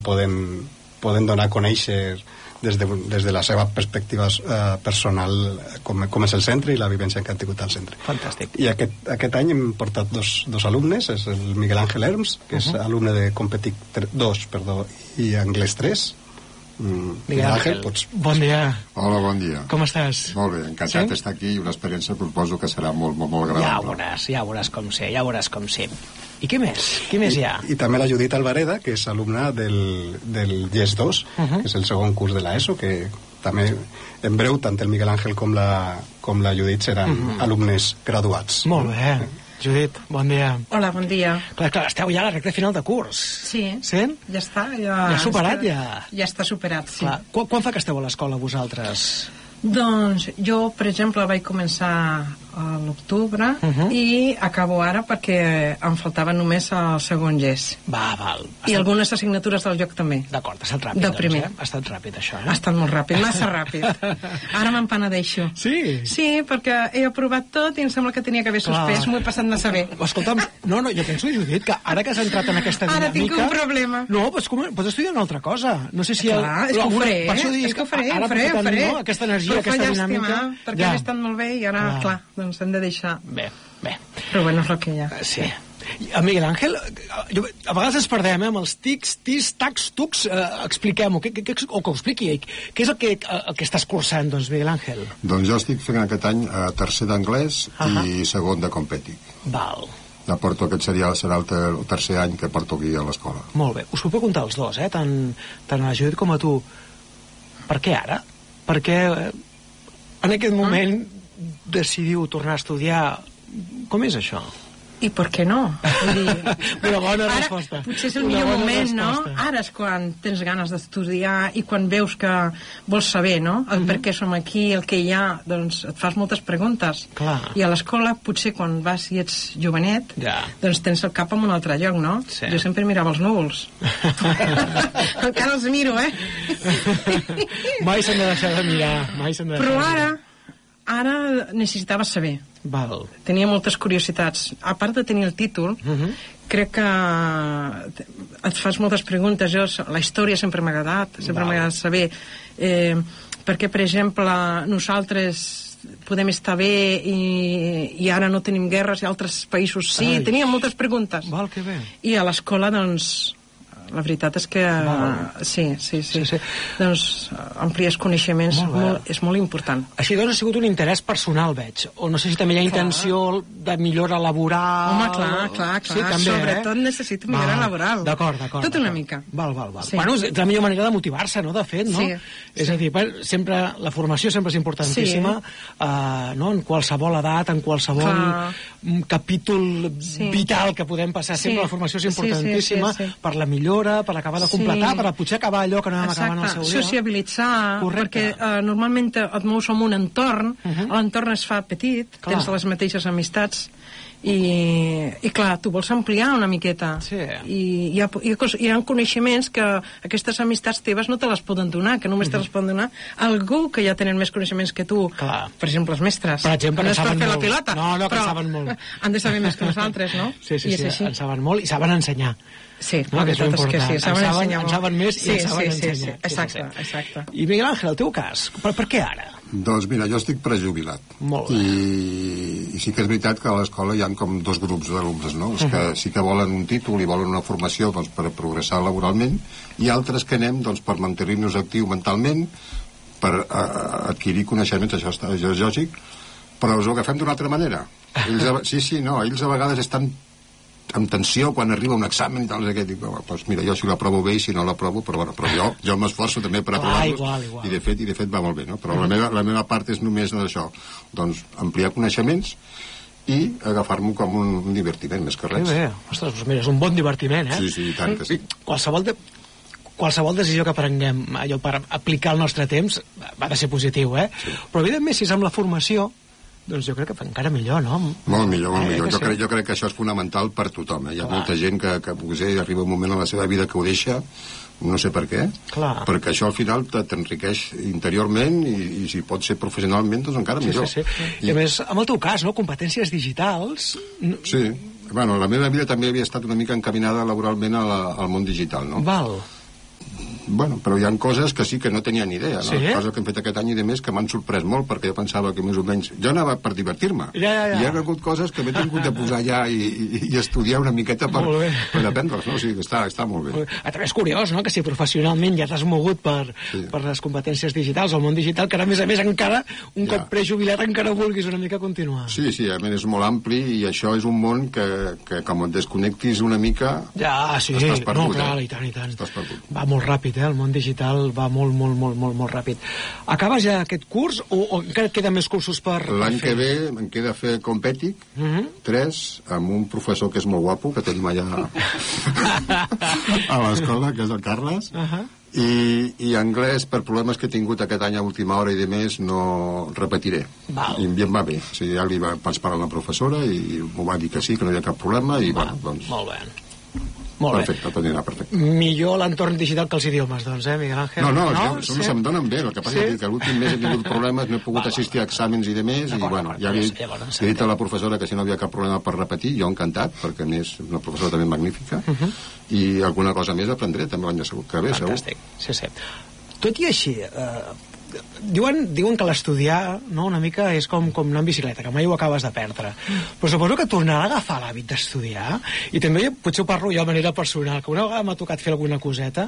poden donar a conèixer des de la seva perspectiva personal com és el centre i la vivència que han tingut al centre. Fantàstic. I aquest any hem portat dos alumnes, és el Miguel Ángel Herms, que és alumne de Competic 2 i Anglès 3. Miguel Ángel, bon dia. Hola, bon dia. Com estàs? Molt bé, encantat d'estar aquí i una experiència que suposo que serà molt, molt agradable. Ja veuràs com sé. I què més? Què més hi ha? I també la Judit Alvareda, que és alumna del GES 2, que és el segon curs de l'ESO, que també en breu tant el Miguel Ángel com la Judit seran alumnes graduats. Molt bé. Judit, bon dia. Hola, bon dia. Clar, esteu ja a la recta final de curs. Sí, ja està. Ja superat, ja? Ja està superat, sí. Clar. Quan fa que esteu a l'escola, vosaltres? Doncs jo, per exemple, vaig començar a l'octubre i acabo ara perquè em faltava només el segon GES. Val. I algunes assignatures del lloc també. D'acord, ha estat ràpid. De primer. Ha estat ràpid, això, Ha estat molt ràpid, massa ràpid. Ara me'n penedeixo. Sí? Sí, perquè he aprovat tot i em sembla que tenia que haver suspès. M'ho he passat massa bé. Escolta'm, no, jo penso, Judit, que ara que has entrat en aquesta dinàmica... Ara tinc un problema. No, pots estudiar una altra cosa. No sé si... Clar, és que ho faré, és que ho faré. Aquesta energia, aquesta dinàmica... Perquè han estat molt bé i ara, clar, doncs hem de deixar... Bé. Però bueno, és el que hi ha. Sí. Miguel Ángel, a vegades ens perdem amb els tics, tacs, tucs. Expliquem-ho, o que ho expliqui ell. Què és el que estàs cursant, doncs, Miguel Ángel? Doncs jo estic fent aquest any tercer d'anglès i segon de Competic. Val. Aquest serà el tercer any que porto aquí a l'escola. Molt bé. Us puc preguntar els dos, tant a la Judit com a tu. Per què ara? Per què en aquest moment decidiu tornar a estudiar? Com és això? I per què no? Una bona resposta. Potser és el millor moment, no? Ara és quan tens ganes d'estudiar i quan veus que vols saber, no? El per què som aquí, el que hi ha, doncs et fas moltes preguntes. Clar. I a l'escola, potser quan vas i ets jovenet, doncs tens el cap en un altre lloc, no? Sí. Jo sempre mirava els núvols. Encara els miro, Mai s'han de deixar de mirar. Però ara necessitava saber. Val. Tenia moltes curiositats. A part de tenir el títol, crec que et fas moltes preguntes. La història sempre m'ha agradat, sempre m'ha agradat saber perquè, per exemple, nosaltres podem estar bé i ara no tenim guerres i altres països sí. Tenia moltes preguntes. Val, que bé. I a l'escola, doncs, la veritat és que sí. Doncs amplies coneixements és molt important. Així doncs ha sigut un interès personal, veig. O no sé si també hi ha intenció de millora laboral. Home, clar. Sí, també, sobretot necessito millora laboral. D'acord. Tot una mica. Val. Sí. Bueno, és la millor manera de motivar-se, no?, de fet, no? Sí. És a dir, sempre la formació sempre és importantíssima, no? En qualsevol edat, en qualsevol capítol vital que podem passar, sempre la formació és importantíssima per la millora, per acabar de completar, per potser acabar allò que no vam acabar en el seu dia. Sociabilitzar, perquè normalment et mous en un entorn, l'entorn es fa petit, tens les mateixes amistats, i clar, tu vols ampliar una miqueta. I hi ha coneixements que aquestes amistats teves no te les poden donar, que només te les poden donar algú que ja tenen més coneixements que tu. Per exemple, els mestres. Per exemple, no en saben molt. Pilota, no, que en saben molt. Han de saber més que nosaltres, no? Sí, en saben molt i saben ensenyar. Sí, la veritat és que sí, saben ensenyar molt. En saben més i en saben ensenyar. Exacte. I Miguel Ángel, el teu cas, per què ara? Doncs mira, jo estic prejubilat. Molt bé. I sí que és veritat que a l'escola hi ha com dos grups d'alumnes, no? Els que sí que volen un títol i volen una formació per progressar laboralment, i altres que anem per mantenir-nos actiu mentalment, per adquirir coneixements, això és lògic, però us ho agafem d'una altra manera. Ells a vegades estan amb tensió quan arriba un examen i tal, doncs mira, jo si l'aprovo bé i si no l'aprovo, però jo m'esforço també per aprovar-los, i de fet va molt bé, no? Però la meva part és només això, doncs ampliar coneixements i agafar-m'ho com un divertiment, més que res. Que bé, ostres, mira, és un bon divertiment, Sí, i tant que sí. Qualsevol decisió que prenguem allò per aplicar el nostre temps va de ser positiu, però evidentment si és amb la formació, doncs jo crec que encara millor, no? Molt millor. Jo crec que això és fonamental per tothom. Hi ha molta gent que arriba un moment a la seva vida que ho deixa, no sé per què, perquè això al final t'enriqueix interiorment i si pot ser professionalment, doncs encara millor. I a més, amb el teu cas, no? Competències digitals... Sí. Bueno, la meva vida també havia estat una mica encaminada laboralment al món digital, no? Val. Bueno, però hi ha coses que sí que no tenia ni idea, no? Sí? Coses que hem fet aquest any i de més que m'han sorprès molt, perquè jo pensava que més o menys... Jo anava per divertir-me. I hi ha hagut coses que m'he tingut de posar allà i estudiar una miqueta per aprendre-les, no? O sigui, està molt bé. També és curiós, no?, que si professionalment ja t'has mogut per les competències digitals, el món digital, que ara, a més encara, un cop prejubilat, encara vulguis una mica continuar. Sí, a més és molt ampli i això és un món que com et desconnectis una mica... Estàs perdut, no, clar, i tant. Estàs perdut. Va molt ràpid, el món digital va molt ràpid. Acabes ja aquest curs o encara et queden més cursos per fer? L'any que ve em queda fer Compètic, 3, amb un professor que és molt guapo, que tenim allà a l'escola, que és el Carles, i anglès, per problemes que he tingut aquest any a última hora i de més, no repetiré. I em va bé. O sigui, ja li vaig parlar a la professora i m'ho va dir que sí, que no hi ha cap problema, i bueno, doncs... Molt bé. Perfecte, anirà perfecte. Millor l'entorn digital que els idiomes, doncs, Miguel Ángel? No, se'm donen bé. El que passa és que l'últim mes he tingut problemes, no he pogut assistir a exàmens i de més, i bueno, ja li he dit a la professora que si no havia cap problema per repetir, jo encantat, perquè a més és una professora també magnífica, i alguna cosa més aprendré també l'any que ve, segur. Fantàstic, sí. Tot i així, diuen que l'estudiar, no, una mica és com anar en bicicleta, que mai ho acabes de perdre, però suposo que tornar a agafar l'hàbit d'estudiar, i també potser ho parlo jo de manera personal, que una vegada m'ha tocat fer alguna coseta,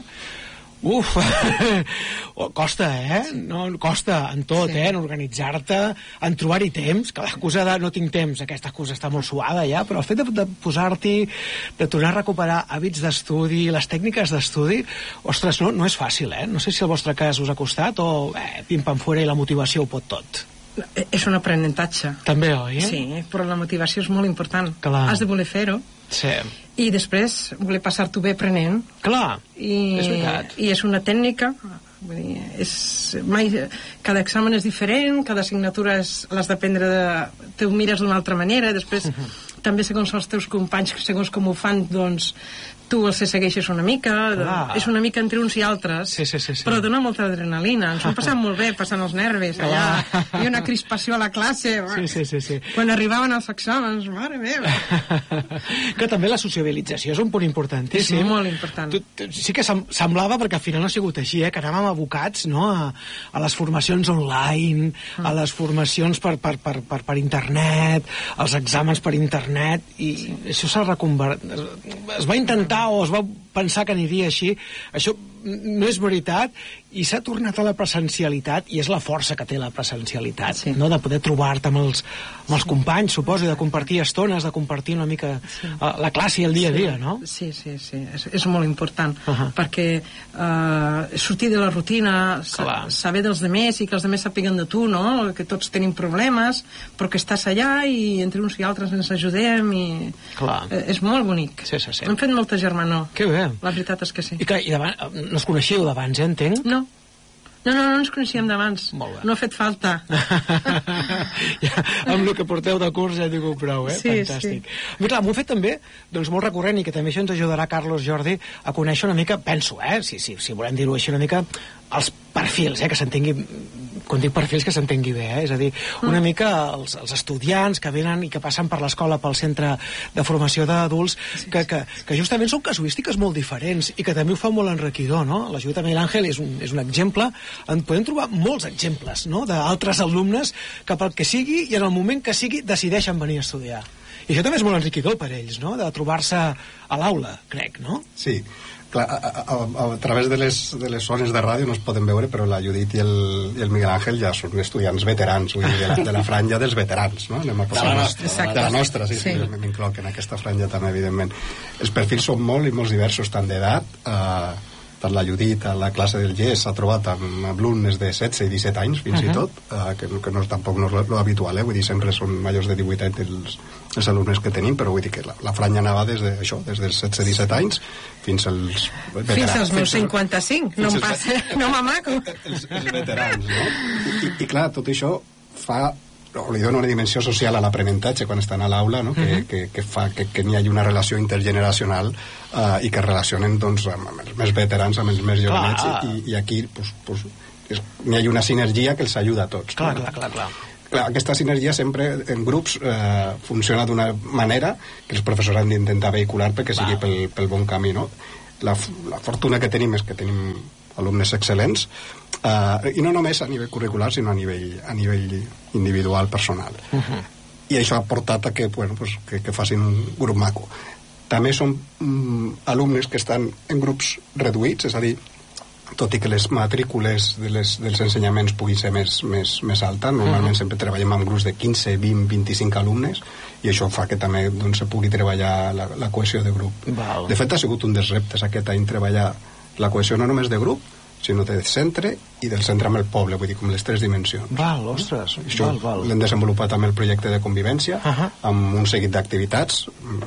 costa, no, costa en tot, en organitzar-te, en trobar-hi temps, que l'excusa de no tinc temps, aquesta excusa està molt suada ja, però el fet de posar-t'hi, de tornar a recuperar hàbits d'estudi, les tècniques d'estudi, ostres, no és fàcil, no sé si el vostre cas us ha costat o pim-pam fora i la motivació ho pot tot. És un aprenentatge. També, oi? Sí, però la motivació és molt important. Clar. Has de voler fer-ho. Sí. I després voler passar-t'ho bé aprenent. Clar, és veritat. I és una tècnica, vull dir, cada examen és diferent, cada assignatura l'has d'aprendre, te ho mires d'una altra manera, després també segons els teus companys, segons com ho fan, doncs tu els segueixes una mica, és una mica entre uns i altres, però dona molta adrenalina, ens ho hem passat molt bé passant els nervis allà, i una crispació a la classe, quan arribaven els exàmens, mare meva. Que també la sociabilització és un punt importantíssim. És molt important. Sí que semblava, perquè al final no ha sigut així, que anàvem abocats a les formacions online, a les formacions per internet, als exàmens per internet, i això s'ha reconvertit. Es va intentar o es va pensar que aniria així, això no és veritat, i s'ha tornat a la presencialitat, i és la força que té la presencialitat, no? De poder trobar-te amb els companys, suposo, de compartir estones, de compartir una mica la classe i el dia a dia, no? Sí, és molt important, perquè sortir de la rutina, saber dels demés i que els demés sàpiguen de tu, no? Que tots tenim problemes, però que estàs allà i entre uns i altres ens ajudem, i és molt bonic. Hem fet molta germanor. Que bé. La veritat és que sí. I clar, no us coneixíeu d'abans, entenc? No ens coneixíem d'abans. No ha fet falta. Amb el que porteu de curs ja dic prou, fantàstic. Clar, m'ho he fet també, doncs molt recurrent, i que també això ens ajudarà, Carlos, Jordi, a conèixer una mica, penso, si volem dir-ho així una mica, els perfils, que s'entengui, quan dic perfils, que s'entengui bé, és a dir, una mica els estudiants que venen i que passen per l'escola, pel centre de formació d'adults, que justament són casuístiques molt diferents i que també ho fa molt enriquidor, no? L'ajuda també l'Àngel és un exemple, en podem trobar molts exemples, no?, d'altres alumnes que pel que sigui i en el moment que sigui decideixen venir a estudiar. I això també és molt enriquidor per ells, no?, de trobar-se a l'aula, crec, no? Sí. Clar, a través de les zones de ràdio no es poden veure, però la Judit i el Miguel Ángel ja són estudiants veterans, vull dir, de la franja dels veterans, no? Anem a posar de la nostra, sí. M'incloc en aquesta franja també, evidentment. Els perfils són molt i molts diversos, tant d'edat, tant la Judit a la classe del GES s'ha trobat amb alumnes de 16 i 17 anys, fins i tot, que tampoc no és l'habitual, vull dir, sempre són majors de 18 anys els alumnes que tenim, però vull dir que la franja anava des dels 16-17 anys fins als veterans. Fins als meus 55, no em passa, no m'amaco. Els veterans, no? I clar, tot això fa li dona una dimensió social a l'aprenentatge quan estan a l'aula, no? Que fa que n'hi hagi una relació intergeneracional i que relacionen doncs, amb els més veterans, amb els més jovenets, i aquí n'hi hagi una sinergia que els ajuda a tots. Clar. Aquesta sinergia sempre en grups funciona d'una manera que els professors han d'intentar vehicular perquè sigui pel bon camí, no? La fortuna que tenim és que tenim alumnes excel·lents, i no només a nivell curricular, sinó a nivell individual, personal. I això ha portat a que, bueno, pues, que facin un grup maco. També són alumnes que estan en grups reduïts, és a dir, tot i que les matrícules dels ensenyaments puguin ser més altes, normalment sempre treballem amb grups de 15, 20, 25 alumnes, i això fa que també doncs, se pugui treballar la cohesió de grup. Val. De fet, ha sigut un dels reptes aquest any treballar la cohesió no només de grup, sinó del centre i del centre amb el poble, vull dir, com les 3 dimensions. Val, ostres, això l'hem desenvolupat amb el projecte de convivència, amb un seguit d'activitats,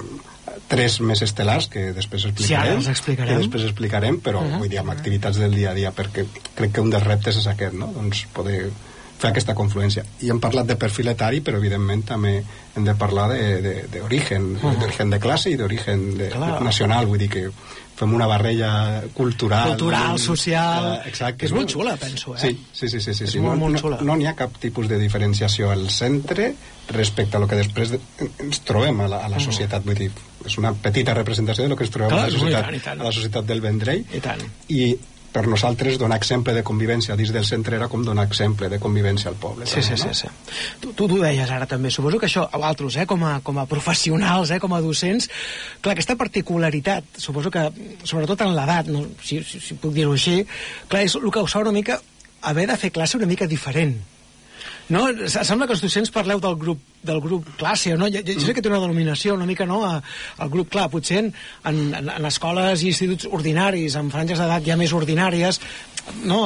3 més estel·lars que després explicarem, però vull dir, amb activitats del dia a dia, perquè crec que un dels reptes és aquest, no? Doncs poder fer aquesta confluència. I hem parlat de perfil etari, però evidentment també hem de parlar d'origen, d'origen de classe i d'origen nacional, vull dir que fem una barreja cultural, social, que és molt xula, penso, Sí. És molt xula. No n'hi ha cap tipus de diferenciació al centre respecte a lo que després ens trobem a la societat, vull dir, és una petita representació de lo que ens trobem a la societat del Vendrell, i per nosaltres donar exemple de convivència dins del centre era com donar exemple de convivència al poble. Sí. Tu deies ara també, suposo que això, a vosaltres, com a professionals, com a docents, clar, aquesta particularitat, suposo que, sobretot en l'edat, no, si puc dir-ho així, clar, és el que us fa una mica haver de fer classe una mica diferent. No? Sembla que els docents parleu del grup classe, no? Jo sé que té una denominació una mica, no?, el grup, clar, potser en escoles i instituts ordinaris, amb franges d'edat ja més ordinàries, no?,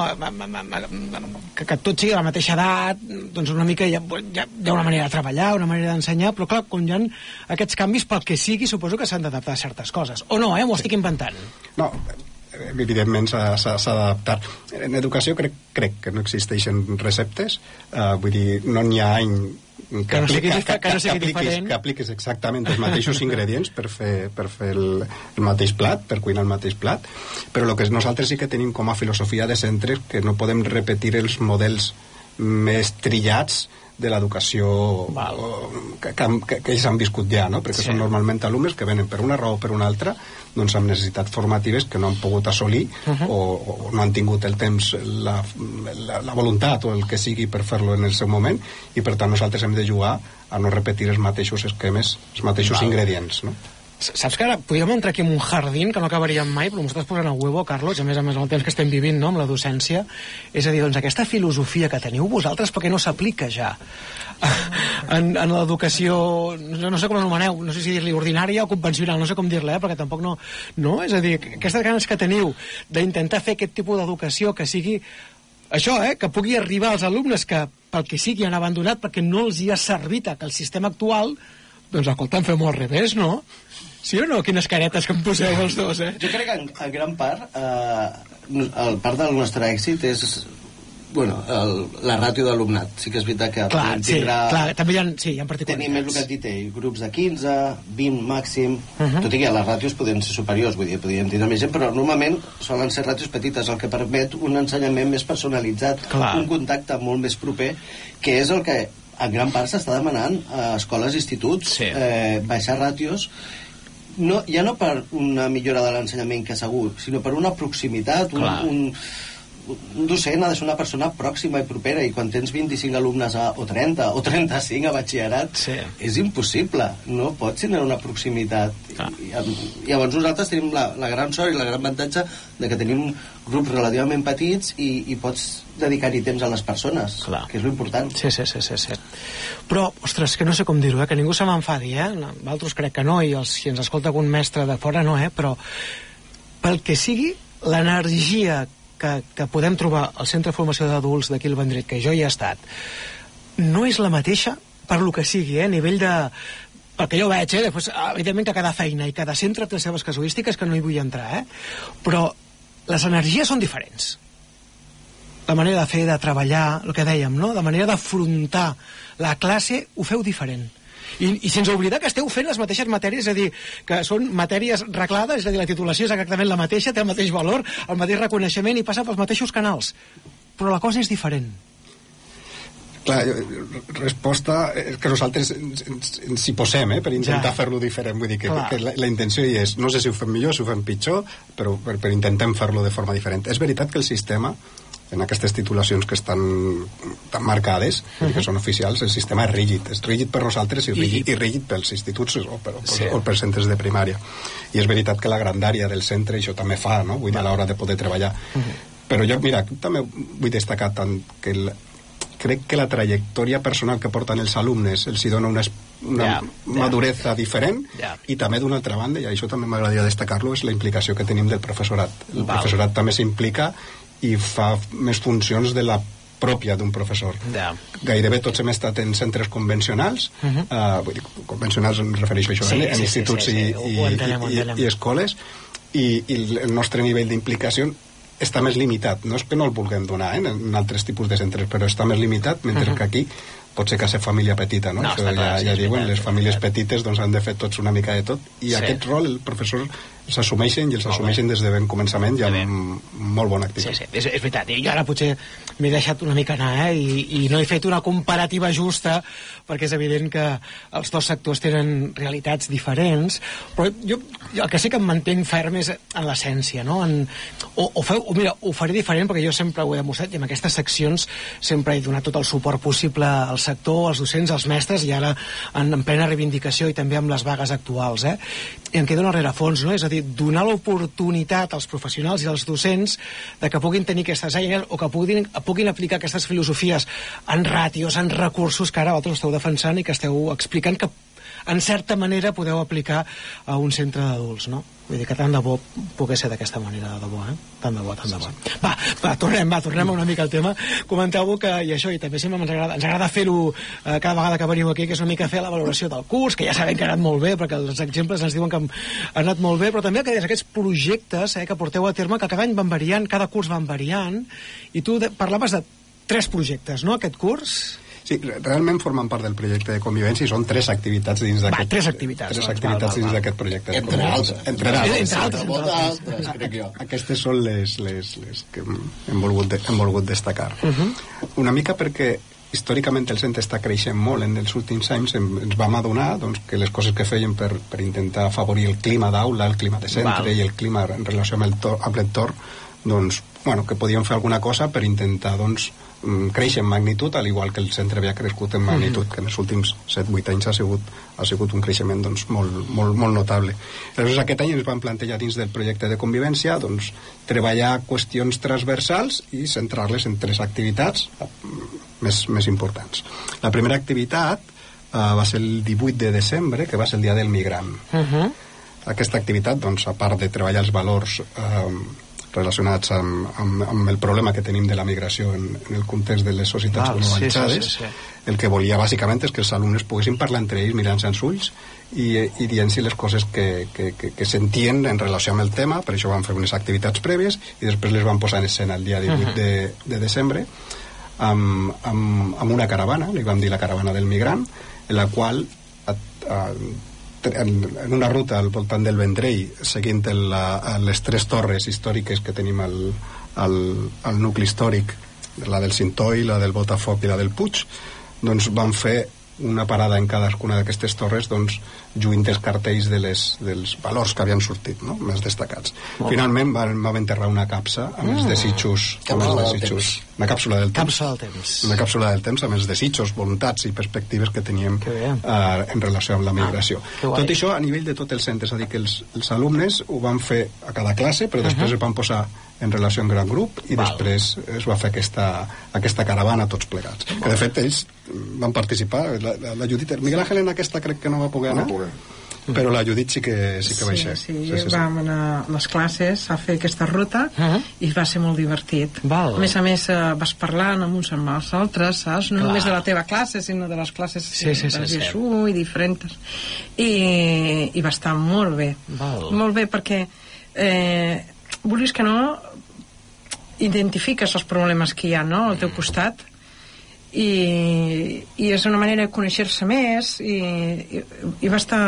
que tot sigui de la mateixa edat, doncs una mica hi ha una manera de treballar, una manera d'ensenyar, però clar, quan hi ha aquests canvis, pel que sigui, suposo que s'han d'adaptar a certes coses. O no, m'ho estic inventant. No, evidentment s'ha d'adaptar. En educació crec que no existeixen receptes, vull dir, no n'hi ha any que apliquis exactament els mateixos ingredients per fer el mateix plat, per cuinar el mateix plat, però el que nosaltres sí que tenim com a filosofia de centre que no podem repetir els models més trillats de l'educació que ells han viscut ja, no? Perquè són normalment alumnes que venen per una raó o per una altra, doncs amb necessitats formatives que no han pogut assolir o no han tingut el temps, la voluntat o el que sigui per fer-lo en el seu moment, i per tant nosaltres hem de jugar a no repetir els mateixos esquemes, els mateixos ingredients, no? Saps que ara podríem entrar aquí en un jardín que no acabaríem mai, però m'ho estàs posant a huevo, Carlos, a més amb el temps que estem vivint, no?, amb la docència. És a dir, doncs aquesta filosofia que teniu vosaltres, per què no s'aplica ja en l'educació, no sé com l'anomeneu, no sé si dir-li ordinària o convencional, no sé com dir-la, perquè tampoc no... És a dir, aquestes ganes que teniu d'intentar fer aquest tipus d'educació que sigui això, que pugui arribar als alumnes que pel que sigui han abandonat perquè no els hi ha servit que el sistema actual, doncs escolta, en fem-ho al revés, no? Sí o no? Quines caretes que em poseu els dos, Jo crec que en gran part el part del nostre èxit és la ràtio d'alumnat. Sí que és veritat que també hi ha particularitats. Tenim més el que has dit ell, grups de 15, 20 màxim, tot i que les ràtios poden ser superiors, vull dir, podríem tindre més gent, però normalment solen ser ràtios petites, el que permet un ensenyament més personalitzat, un contacte molt més proper, que és el que en gran part s'està demanant a escoles i instituts, baixar ràtios, ja no per una millora de l'ensenyament que segur, sinó per una proximitat, un docent ha de ser una persona pròxima i propera, i quan tens 25 alumnes o 30 o 35 a batxillerat és impossible, no pots tenir una proximitat. Llavors nosaltres tenim la gran sort i la gran avantatge de que tenim grups relativament petits i pots dedicar-hi temps a les persones, que és l'important. Sí. Però, ostres, que no sé com dir-ho, que ningú se m'enfadi, Vosaltres crec que no, i si ens escolta algun mestre de fora no, però pel que sigui, l'energia que podem trobar al Centre de Formació d'Adults d'aquí al Vendrell, que jo hi he estat, no és la mateixa per lo que sigui, a nivell de... Perquè jo veig, després, evidentment que cada feina i cada centre té les seves casuístiques, que no hi vull entrar, però les energies són diferents. La manera de fer, de treballar, el que dèiem, no? La manera d'afrontar la classe ho feu diferent. I sense oblidar que esteu fent les mateixes matèries, és a dir, que són matèries reglades, és a dir, la titulació és exactament la mateixa, té el mateix valor, el mateix reconeixement i passa pels mateixos canals. Però la cosa és diferent. Clar, resposta és que nosaltres ens hi posem per intentar fer-lo diferent, vull dir que la intenció hi és, no sé si ho fem millor, si ho fem pitjor, però intentem fer-lo de forma diferent. És veritat que el sistema, en aquestes titulacions que estan tan marcades, que són oficials, el sistema és rígid per nosaltres i rígid pels instituts o pels centres de primària. I és veritat que la grandària del centre això també fa, no? Vull dir, a l'hora de poder treballar. Però jo, mira, també vull destacar tant que crec que la trajectòria personal que porten els alumnes els hi dona una maduresa diferent i també d'una altra banda, i això també m'agradaria destacar-lo, és la implicació que tenim del professorat. El professorat també s'implica i fa més funcions de la pròpia d'un professor. Gairebé tots hem estat en centres convencionals, vull dir, convencionals em refereixo a això, en instituts i escoles, i el nostre nivell d'implicació està més limitat. No és que no el vulguem donar en altres tipus de centres, però està més limitat, mentre que aquí pot ser que ser família petita, no? Això ja diuen, les famílies petites doncs han de fer tots una mica de tot, i aquest rol el professor s'assumeixen i els assumeixen des de ben començament i amb molt bona actitud. Sí, és veritat. Jo ara potser m'he deixat una mica anar i no he fet una comparativa justa perquè és evident que els dos sectors tenen realitats diferents, però jo el que sé que em mantenc ferm és en l'essència, no? Mira, ho faré diferent perquè jo sempre ho he demostrat i en aquestes seccions sempre he donat tot el suport possible al sector, als docents, als mestres, i ara en plena reivindicació i també amb les vagues actuals, i em queda un rerefons, no? És a dir, donar l'oportunitat als professionals i als docents de que puguin tenir aquestes eines o que puguin aplicar aquestes filosofies en ràtios, en recursos que ara vosaltres esteu defensant i que esteu explicant que en certa manera podeu aplicar a un centre d'adults, no? Vull dir que tant de bo pogués ser d'aquesta manera, de debò, tant de bo. Va, tornem una mica al tema. Comenteu-ho que, i això, i també sempre ens agrada fer-ho cada vegada que veniu aquí, que és una mica fer la valoració del curs, que ja sabem que ha anat molt bé, perquè els exemples ens diuen que ha anat molt bé, però també que aquests projectes que porteu a terme, que cada any van variant, cada curs van variant, i tu parlaves de 3 projectes, no?, aquest curs? Sí, realment formen part del projecte de convivència i són 3 activitats dins d'aquest... 3 activitats. 3 activitats dins d'aquest projecte. Entre altres, crec jo. Aquestes són les que hem volgut destacar. Una mica perquè històricament el centre està creixent molt en els últims anys. Ens vam adonar que les coses que feien per intentar afavorir el clima d'aula, el clima de centre i el clima en relació amb l'entorn, que podíem fer alguna cosa per intentar créixer en magnitud, al igual que el centre havia crescut en magnitud, que en els últims 7-8 anys ha sigut un creixement molt notable. Aleshores, aquest any ens vam plantejar dins del projecte de convivència treballar qüestions transversals i centrar-les en 3 activitats més importants. La primera activitat va ser el 18 de desembre, que va ser el Dia del Migrant. Aquesta activitat, a part de treballar els valors relacionats amb el problema que tenim de la migració en el context de les societats globalitzades, el que volia bàsicament és que els alumnes poguessin parlar entre ells mirant-se als ulls i dient-se les coses que sentien en relació amb el tema. Per això van fer unes activitats prèvies i després les van posar en escena el dia 18 de desembre amb una caravana, li vam dir la caravana del migrant, en la qual en una ruta al voltant del Vendrell, seguint les 3 torres històriques que tenim al nucli històric, la del Cintoi, la del Botafoc i la del Puig, van fer una parada en cadascuna d'aquestes torres lluint els cartells dels valors que havien sortit, no?, més destacats. Finalment vam enterrar una capsa amb els desitjos, una càpsula del temps amb els desitjos, voluntats i perspectives que teníem en relació amb la migració. Tot això a nivell de tot el centre, és a dir, que els alumnes ho van fer a cada classe, però després es van posar en relació en gran grup i després es va fer aquesta caravana tots plegats, que de fet ells van participar, la Judit, el Miguel Ángel en aquesta crec que no va poder anar, però la Judit sí que va ser. Sí, vam anar a les classes a fer aquesta ruta i va ser molt divertit. A més vas parlant amb uns amb els altres, saps? No només de la teva classe, sinó de les classes de Jesús i diferents, i va estar molt bé, molt bé, perquè vulguis que no identifiques els problemes que hi ha, no?, al teu costat, i és una manera de conèixer-se més i va estar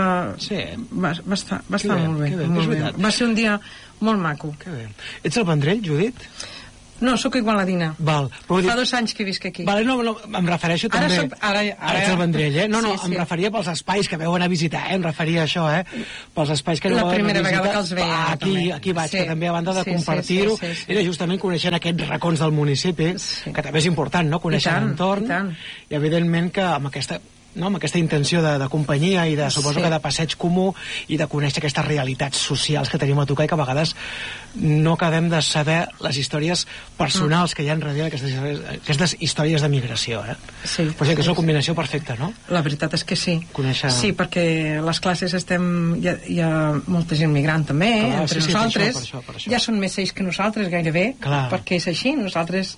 molt bé, va ser un dia molt maco. Ets al Vendrell, Judit? No, sóc igualadina. Val. Fa 2 anys que visc aquí. Vale, no, em refereixo també... Ara ets al Vendrell, eh? No, em referia pels espais que veu anar a visitar, em referia a això, pels espais que no veu anar a visitar. La primera vegada que els veia. Aquí vaig, que també a banda de compartir-ho, era justament coneixent aquests racons del municipi, que també és important, no?, conèixer l'entorn, i evidentment que amb aquesta intenció de companyia i suposo que de passeig comú i de conèixer aquestes realitats socials que tenim a tocar i que a vegades no acabem de saber les històries personals que hi ha darrere aquestes històries de migració, Sí. Però sí que és una combinació perfecta, no? La veritat és que sí. Conèixer... Sí, perquè les classes hi ha molta gent migrant també, entre nosaltres. Per això. Ja són més ells que nosaltres, gairebé, perquè és així. Nosaltres...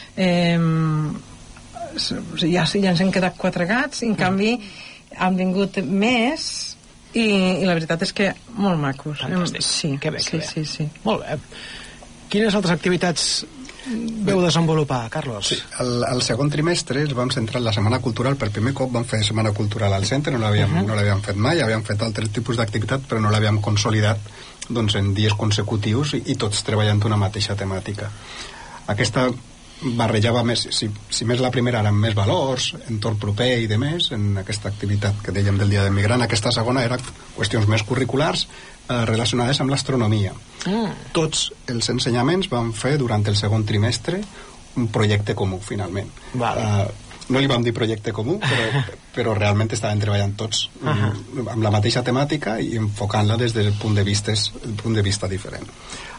ja ens han quedat 4 gats, en canvi han vingut més i la veritat és que molt macos. Fantàstic. Sí, que bé. Sí. Molt bé. Quines altres activitats veu desenvolupar, Carlos? Sí, el segon trimestre vam centrar en la Setmana Cultural. Per primer cop vam fer Setmana Cultural al centre, no l'havíem fet mai, havíem fet altres tipus d'activitat, però no l'havíem consolidat en dies consecutius i tots treballant una mateixa temàtica. Aquesta barrejava més, si més la primera eren més valors, entorn proper i de més, en aquesta activitat que dèiem del Dia del Migrant. Aquesta segona era qüestions més curriculars relacionades amb l'astronomia. Tots els ensenyaments van fer durant el segon trimestre un projecte comú, finalment. No li vam dir projecte comú, però realment estaven treballant tots amb la mateixa temàtica i enfocant-la des del punt de vista diferent.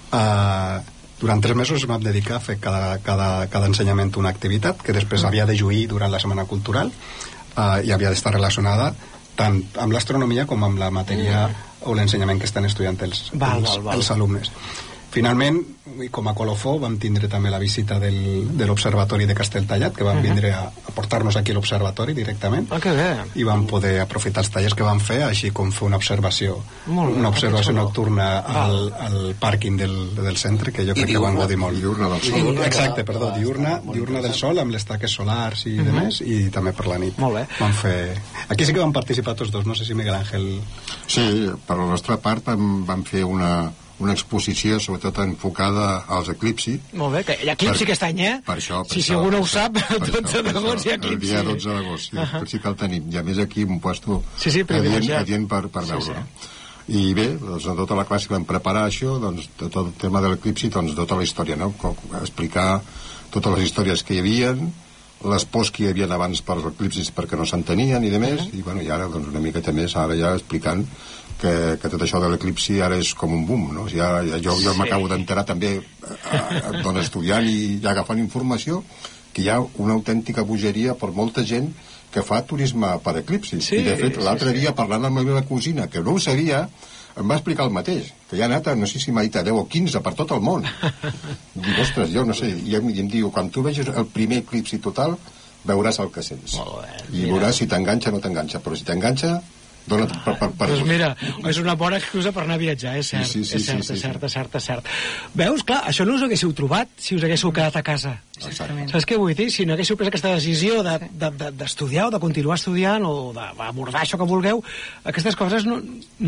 Durant 3 mesos vam dedicar a fer cada ensenyament una activitat que després havia de lluir durant la Setmana Cultural i havia d'estar relacionada tant amb l'astronomia com amb la matèria o l'ensenyament que estan estudiant els alumnes. Finalment, com a colofó, vam tindre també la visita de l'Observatori de Castelltallat, que van vindre a portar-nos aquí a l'Observatori directament, que bé. I vam poder aprofitar els tallers que van fer, així com fer una observació nocturna al pàrquing del centre, que jo crec que van gaudir molt. Diurna del sol. Exacte, perdó, diurna del sol, amb les taques solars i demés, i també per la nit. Molt bé. Vam fer... Aquí sí que van participar tots dos, no sé si Miguel Ángel... Sí, per la nostra part vam fer una exposició sobretot enfocada als eclipsis. Molt bé, que hi ha eclipsi aquest any, Per això. Si algú no ho sap, el 12 d'agost hi ha eclipsi. El dia 12 d'agost, sí que el tenim. I a més aquí un puesto adient per veure. I bé, doncs, en tota la classe vam preparar això, doncs, tot el tema de l'eclipsi, doncs, tota la història, no? Explicar totes les històries que hi havien, les pors que hi havia abans per els eclipsis perquè no s'entenien i demés, i ara doncs, una miqueta més ara ja explicant que tot això de l'eclipsi ara és com un boom, no? Jo m'acabo d'enterar també estudiant i agafant informació que hi ha una autèntica bogeria per molta gent que fa turisme per eclipsis. I de fet l'altre dia parlant amb la meva cosina, que no ho sabia, em va explicar el mateix, que ja ha anat, no sé si m'ha dit a 10 o 15 per tot el món. Dic, ostres, jo no sé, i em diu, quan tu vegis el primer eclipsi total veuràs el que sents i veuràs si t'enganxa o no t'enganxa, però si t'enganxa dona't per... Doncs mira, és una bona excusa per anar a viatjar, és cert. És cert. Veus, clar, això no us ho haguéssiu trobat si us haguéssiu quedat a casa. Exactament. Saps què vull dir? Si no haguéssiu pres aquesta decisió d'estudiar o de continuar estudiant o d'abordar això que vulgueu, aquestes coses no.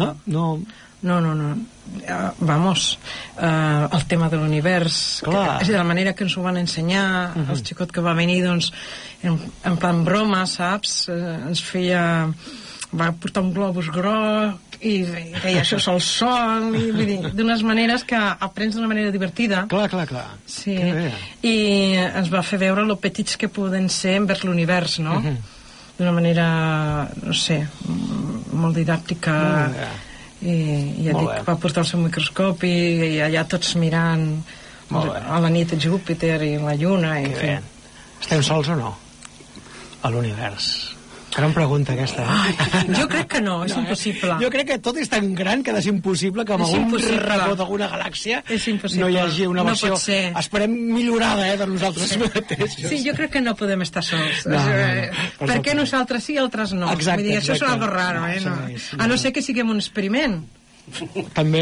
Vamos, el tema de l'univers, de la manera que ens ho van ensenyar, el xicot que va venir, doncs, en plan broma, saps? Ens va portar un globus groc i deia això és el sol, i vull dir, d'unes maneres que aprens d'una manera divertida. Clar. Sí, i ens va fer veure lo petits que poden ser envers l'univers, no? D'una manera, no sé, molt didàctica. I ja dic, va portar el seu microscopi i allà tots mirant a la nit Júpiter i la Lluna. Estem sols o no? A l'univers. Gran pregunta aquesta, Jo crec que no, és impossible. Jo crec que tot és tan gran que és impossible que amb algun racó d'alguna galàxia no hi hagi una versió, esperem, millorada de nosaltres mateixos. Sí, jo crec que no podem estar sols. Per què nosaltres sí i altres no? Exacte. Això és algo raro, a no ser que siguem un experiment. També.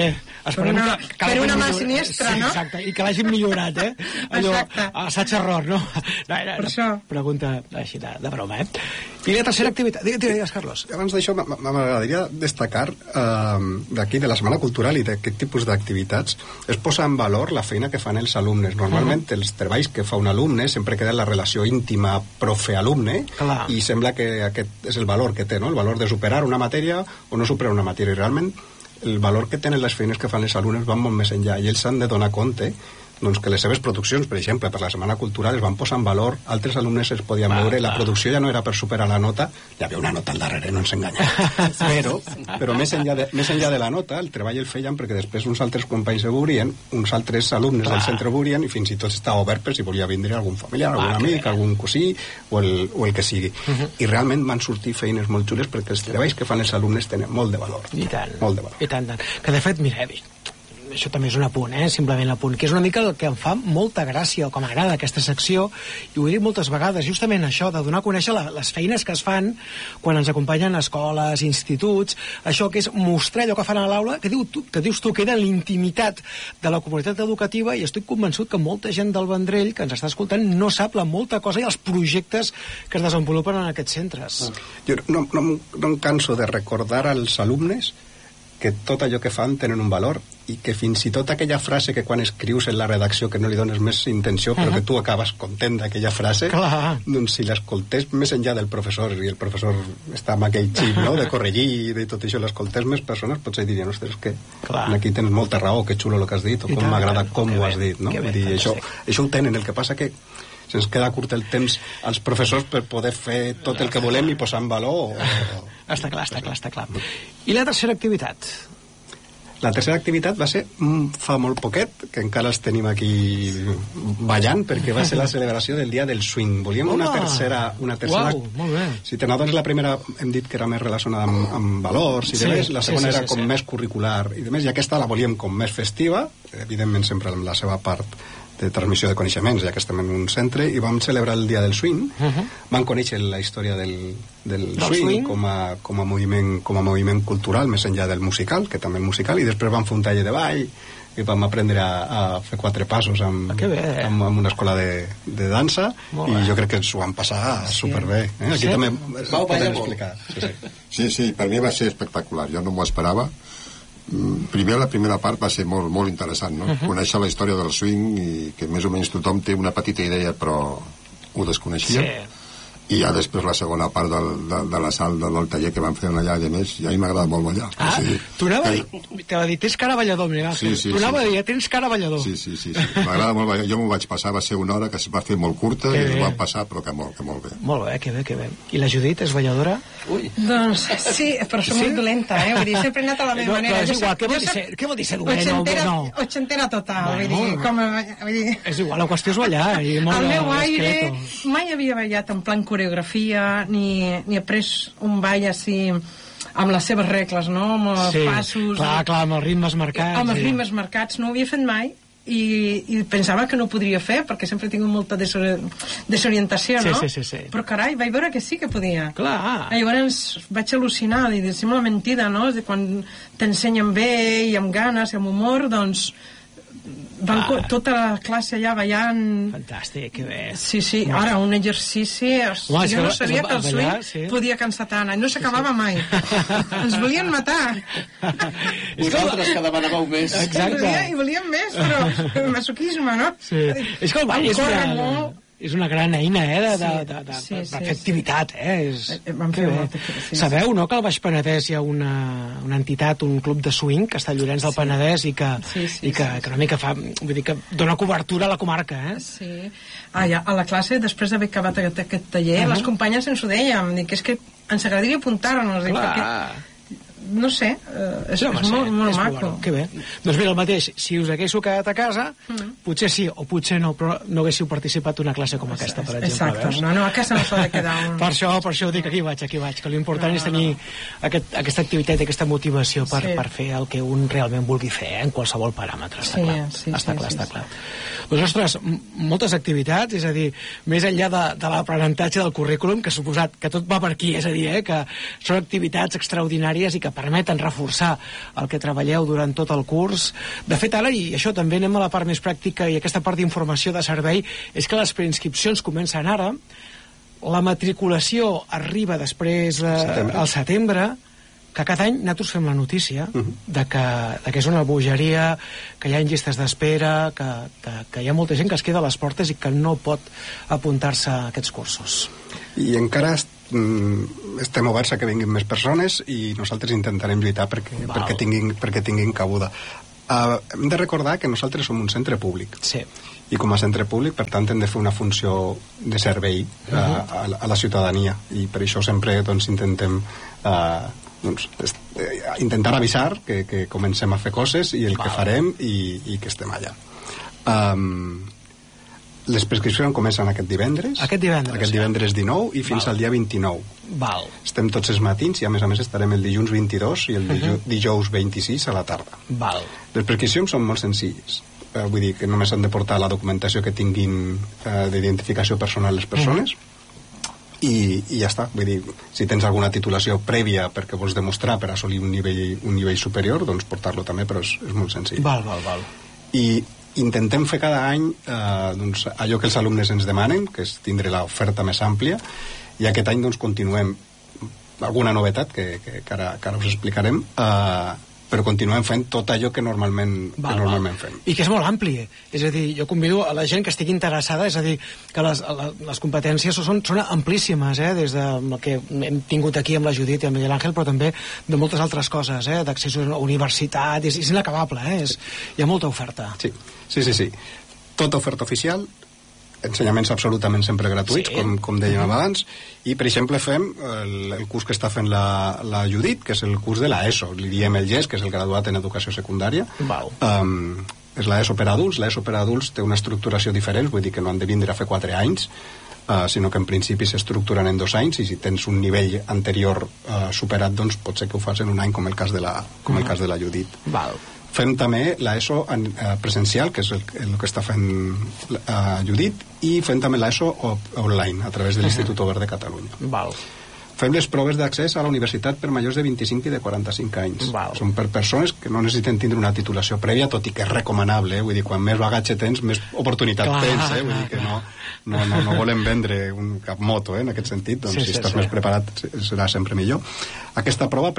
Per una mà siniestra, no? Exacte, i que l'hagin millorat, allò, assaig-error, no? Per això. Pregunta així de broma, I la tercera activitat, digues, Carlos. Abans d'això, m'agradaria destacar d'aquí, de la Setmana Cultural i d'aquest tipus d'activitats, es posa en valor la feina que fan els alumnes. Normalment, els treballs que fa un alumne sempre queda la relació íntima profe-alumne, i sembla que aquest és el valor que té, no? El valor de superar una matèria o no superar una matèria. I realment el valor que tenen les feines que fan els alumnes van molt més enllà, i ells s'han de donar compte doncs, que les seves produccions, per exemple, per la Setmana Cultural es van posar en valor, altres alumnes es podien veure, la producció ja no era per superar la nota, hi havia una nota al darrere, no ens enganyem, però més enllà de la nota, el treball el feien perquè després uns altres companys ho veurien, uns altres alumnes del centre ho veurien, i fins i tot estava obert per si volia vindre algun familiar, algun amic, algun cosí, o el que sigui. I realment van sortir feines molt xules perquè els treballs que fan els alumnes tenen molt de valor. I tant. Molt de valor. I tant. Que de fet, mira, això també és un apunt, simplement apunt, que és una mica el que em fa molta gràcia, o com m'agrada aquesta secció, i ho he dit moltes vegades, justament això, de donar a conèixer les feines que es fan quan ens acompanyen a escoles, instituts, això que és mostrar allò que fan a l'aula, que dius tu, queda en l'intimitat de la comunitat educativa, i estic convençut que molta gent del Vendrell que ens està escoltant no sap la molta cosa i els projectes que es desenvolupen en aquests centres. Jo no em canso de recordar als alumnes que tot allò que fan tenen un valor, i que fins i tot aquella frase que quan escrius en la redacció que no li dones més intenció però que tu acabes content d'aquella frase, doncs si l'escoltés més enllà del professor, i el professor està amb aquell xip, no?, de corregir i de tot això, l'escoltés més persones, potser dirien, ostres, que aquí tens molta raó, que xulo el que has dit, o com m'agrada com ho has dit, no? Vull dir, això ho tenen, el que passa que se'ns queda curt el temps als professors per poder fer tot el que volem i posar en valor. Està clar. I la tercera activitat? La tercera activitat va ser fa molt poquet, que encara els tenim aquí ballant, perquè va ser la celebració del dia del swing. Volíem una tercera... Uau, molt bé. Si doncs la primera hem dit que era més relacionada amb valors i demés, la segona era com més curricular i demés, i aquesta la volíem com més festiva, evidentment sempre amb la seva part de transmissió de coneixements, ja que estem en un centre, i vam celebrar el dia del swing. Vam conèixer la història del swing com a moviment cultural, més enllà del musical, que també el musical, i després vam fer un taller de ball, i vam aprendre a fer 4 passos amb una escola de dansa, i jo crec que ens ho vam passar superbé. Aquí també podem explicar. Sí, per mi va ser espectacular, jo no m'ho esperava. Primer, la primera part va ser molt, molt interessant, no? Conèixer la història del swing, i que més o menys tothom té una petita idea, però ho desconeixia. I ja després la segona part de la sal del taller que vam fer allà, i a més, ja m'agrada molt ballar. Tu anava a dir, tens cara ballador, mira. Tu anava a dir, tens cara ballador. Sí. M'agrada molt ballar. Jo m'ho vaig passar, va ser una hora que es va fer molt curta, i ens ho vam passar, però que molt bé. Molt bé, que bé. I la Judit és balladora? Doncs sí, però soc molt dolenta, Vull dir, sempre he anat a la meva manera. És igual, què vol dir ser dolenta? Ochentera total, vull dir... És igual, la qüestió és ballar. El meu aire mai havia ballat en plan coreografia, ni après un ball així amb les seves regles, no? Amb els passos... Clar, amb els ritmes marcats. Amb els ritmes marcats, no ho havia fet mai, i pensava que no ho podria fer, perquè sempre he tingut molta desorientació, no? Sí. Però carai, vaig veure que sí que podia. Clar. Llavors vaig al·lucinar, i sembla mentida, no? Quan t'ensenyen bé, i amb ganes, i amb humor, doncs... tota la classe allà ballant. Fantàstic, que bé. Sí, ara un exercici, jo no sabia que el swing podia cansar tant, no s'acabava mai. Ens volien matar. Vosaltres que demanàveu més. Exacte. I volíem més, però masoquisme, no? És que el ball és una gran eina de fer activitat. Sabeu, no, que al Baix Penedès hi ha una entitat, un club de swing que està a Llorenç del Penedès, i que una mica fa, vull dir, que dona cobertura a la comarca. Sí. A la classe, després d'haver acabat aquest taller, les companyes ens ho dèiem, que és que ens agradaria apuntar-nos, perquè no sé, és molt maco. Que bé. Doncs mira, el mateix, si us haguéssiu quedat a casa, potser sí o potser no, però no haguéssiu participat en una classe com aquesta, per exemple. Exacte, no, a casa no s'ha de quedar per això ho dic, aquí vaig, que l'important és tenir aquesta activitat i aquesta motivació per fer el que un realment vulgui fer, en qualsevol paràmetre, està clar. Doncs, ostres, moltes activitats, és a dir, més enllà de l'aprenentatge del currículum, que ha suposat que tot va per aquí, és a dir, que són activitats extraordinàries i que permeten reforçar el que treballeu durant tot el curs. De fet, ara, i això també anem a la part més pràctica i aquesta part d'informació de servei, és que les preinscripcions comencen ara, la matriculació arriba després al setembre, que cada any nosaltres fem la notícia de que és una bogeria, que hi ha llistes d'espera, que hi ha molta gent que es queda a les portes i que no pot apuntar-se a aquests cursos. I encara estem oberts a que vinguin més persones i nosaltres intentarem lluitar perquè tinguin cabuda. Hem de recordar que nosaltres som un centre públic. Sí. I com a centre públic, per tant, hem de fer una funció de servei a la ciutadania. I per això sempre intentem intentar avisar que comencem a fer coses i el que farem i que estem allà. Les prescripcions comencen aquest divendres 19 i fins al dia 29. Estem tots els matins i a més estarem el dilluns 22 i el dijous 26 a la tarda. Les prescripcions són molt senzilles, vull dir que només han de portar la documentació que tinguin d'identificació personal les persones i ja està. Vull dir, si tens alguna titulació prèvia perquè vols demostrar per assolir un nivell superior, doncs portar-lo també, però és molt senzill. I intentem fer cada any allò que els alumnes ens demanen, que és tindre l'oferta més àmplia, i aquest any continuem alguna novetat que ara us explicarem, però continuem fent tot allò que normalment fem. I que és molt ampli, és a dir, jo convido a la gent que estigui interessada, és a dir, que les competències són amplíssimes, des del que hem tingut aquí amb la Judit i amb Miguel Ángel, però també de moltes altres coses, d'accés a la universitat, és inacabable, hi ha molta oferta. Sí. Tota oferta oficial, ensenyaments absolutament sempre gratuïts, com dèiem abans, i per exemple fem el curs que està fent la Judit, que és el curs de l'ESO, li diem el GES, que és el graduat en educació secundària. És l'ESO per adults. L'ESO per adults té una estructuració diferent, vull dir que no han de vindre a fer 4 anys, sinó que en principi s'estructuren en 2 anys, i si tens un nivell anterior superat, doncs pot ser que ho fas en un any, com el cas de la Judit. Fem també l'ESO presencial, que és el que està fent Judit, i fem també l'ESO online, a través de l'Institut Obert de Catalunya. Fem les proves d'accés a la universitat per majors de 25 i de 45 anys. Són per persones que no necessiten tindre una titulació prèvia, tot i que és recomanable, vull dir, quan més bagatge tens, més oportunitat tens, vull dir que no volem vendre cap moto, en aquest sentit, doncs si estàs més preparat serà sempre millor. Aquesta prova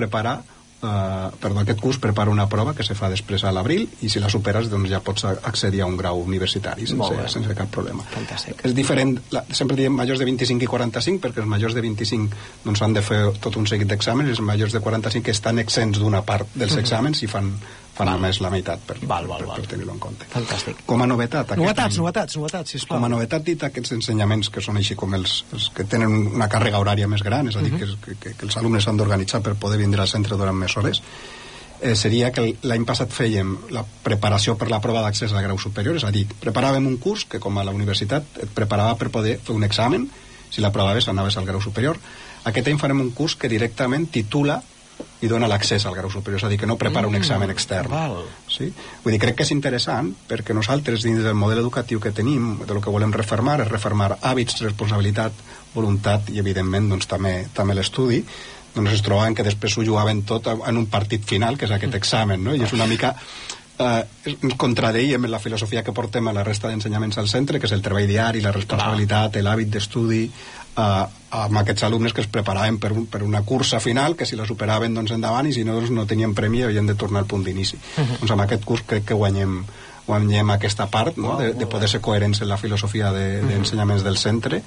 aquest curs prepara una prova que se fa després a l'abril, i si la superes doncs ja pots accedir a un grau universitari sense cap problema. És diferent, sempre diem majors de 25 i 45, perquè els majors de 25 doncs han de fer tot un seguit d'exàmens, i els majors de 45 que estan exempts d'una part dels exàmens i fan només la meitat per tenir-ho en compte. Fantàstic. Com a novetat, novetats, sisplau. Com a novetat, dit aquests ensenyaments que són així com els que tenen una càrrega horària més gran, és a dir, que els alumnes s'han d'organitzar per poder vindre al centre durant més hores, seria que l'any passat fèiem la preparació per la prova d'accés al grau superior, és a dir, preparàvem un curs que, com a la universitat, et preparava per poder fer un examen, si l'aprovaves anaves al grau superior. Aquest any farem un curs que directament titula i dona l'accés al grau superior, és a dir, que no prepara un examen extern. Sí? Vull dir, crec que és interessant, perquè nosaltres, dins del model educatiu que tenim, del que volem refermar, és refermar hàbits, responsabilitat, voluntat i, evidentment, doncs, també l'estudi. Doncs es trobaven que després ho jugaven tot en un partit final, que és aquest examen, no? I és una mica contradeiem en la filosofia que portem a la resta d'ensenyaments al centre, que és el treball diari, la responsabilitat, l'hàbit d'estudi, amb aquests alumnes que es preparaven per una cursa final, que si la superaven doncs endavant, i si no, doncs no tenien premi i havien de tornar al punt d'inici. Doncs amb aquest curs crec que guanyem aquesta part, no? de poder ser coherents en la filosofia d'ensenyaments del centre,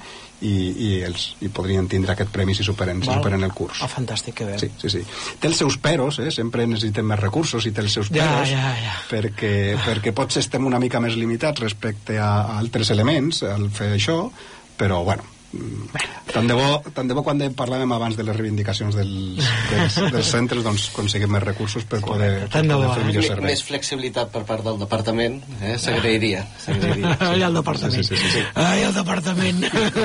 i podrien tindre aquest premi si superen el curs. Fantàstic, que bé. Sí. Té els seus peros, sempre necessitem més recursos, i té els seus peros, perquè potser estem una mica més limitats respecte a altres elements al fer això, però bueno, tant de bo quan parlàvem abans de les reivindicacions dels centres, doncs aconseguim més recursos per poder fer millor servei. Més flexibilitat per part del departament, s'agrairia. Ai, el departament. Ai, el departament.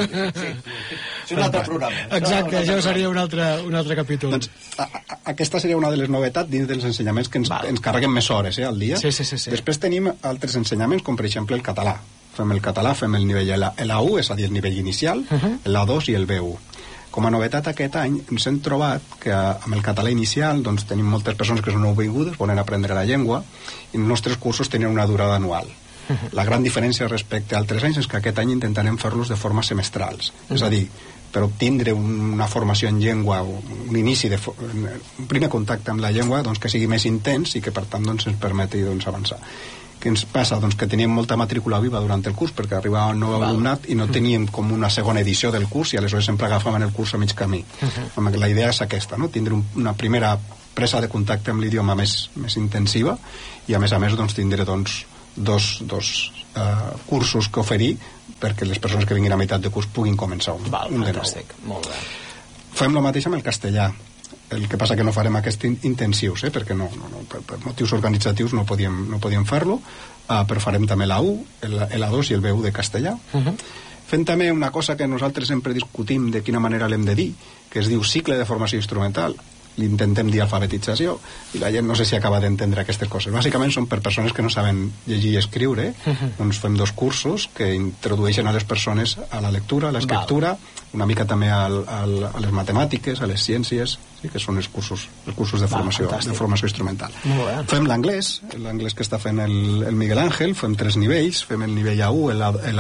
És un altre programa. Exacte, això seria un altre capítol. Doncs aquesta seria una de les novetats dins dels ensenyaments que ens carreguen més hores al dia. Després tenim altres ensenyaments, com per exemple el català. Fem el català, fem el nivell l'A1, és a dir, el nivell inicial, l'A2 i el B1. Com a novetat aquest any ens hem trobat que amb el català inicial doncs, tenim moltes persones que són nouvingudes, volen aprendre la llengua, i els nostres cursos tenen una durada anual. La gran diferència respecte a altres anys és que aquest any intentarem fer-los de forma semestrals. És a dir, per obtindre una formació en llengua, un inici, un primer contacte amb la llengua doncs, que sigui més intens i que per tant doncs, ens permeti doncs, avançar. Què ens passa? Doncs que teníem molta matrícula viva durant el curs perquè arribava un nou alumnat i no teníem com una segona edició del curs i aleshores sempre agafàvem el curs a mig camí. La idea és aquesta, no? Tindre una primera presa de contacte amb l'idioma més intensiva i a més doncs, tindre dos cursos que oferir perquè les persones que vinguin a meitat de curs puguin començar un de nou. Molt bé. Fem el mateix amb el castellà. El que passa que no farem aquests intensius, perquè per motius organitzatius no podíem fer-lo, però farem també l'A1, l'A2 i el B1 de castellà. Fem també una cosa que nosaltres sempre discutim de quina manera l'hem de dir, que es diu cicle de formació instrumental. L'intentem dir alfabetització i la gent no sé si acaba d'entendre aquestes coses. Bàsicament són per persones que no saben llegir i escriure. Doncs fem 2 cursos que introdueixen a les persones a la lectura, a l'escriptura, una mica també a les matemàtiques, a les ciències, sí, que són els cursos de formació instrumental. Fem l'anglès que està fent el Miguel Ángel, fem 3 nivells, fem el nivell A1,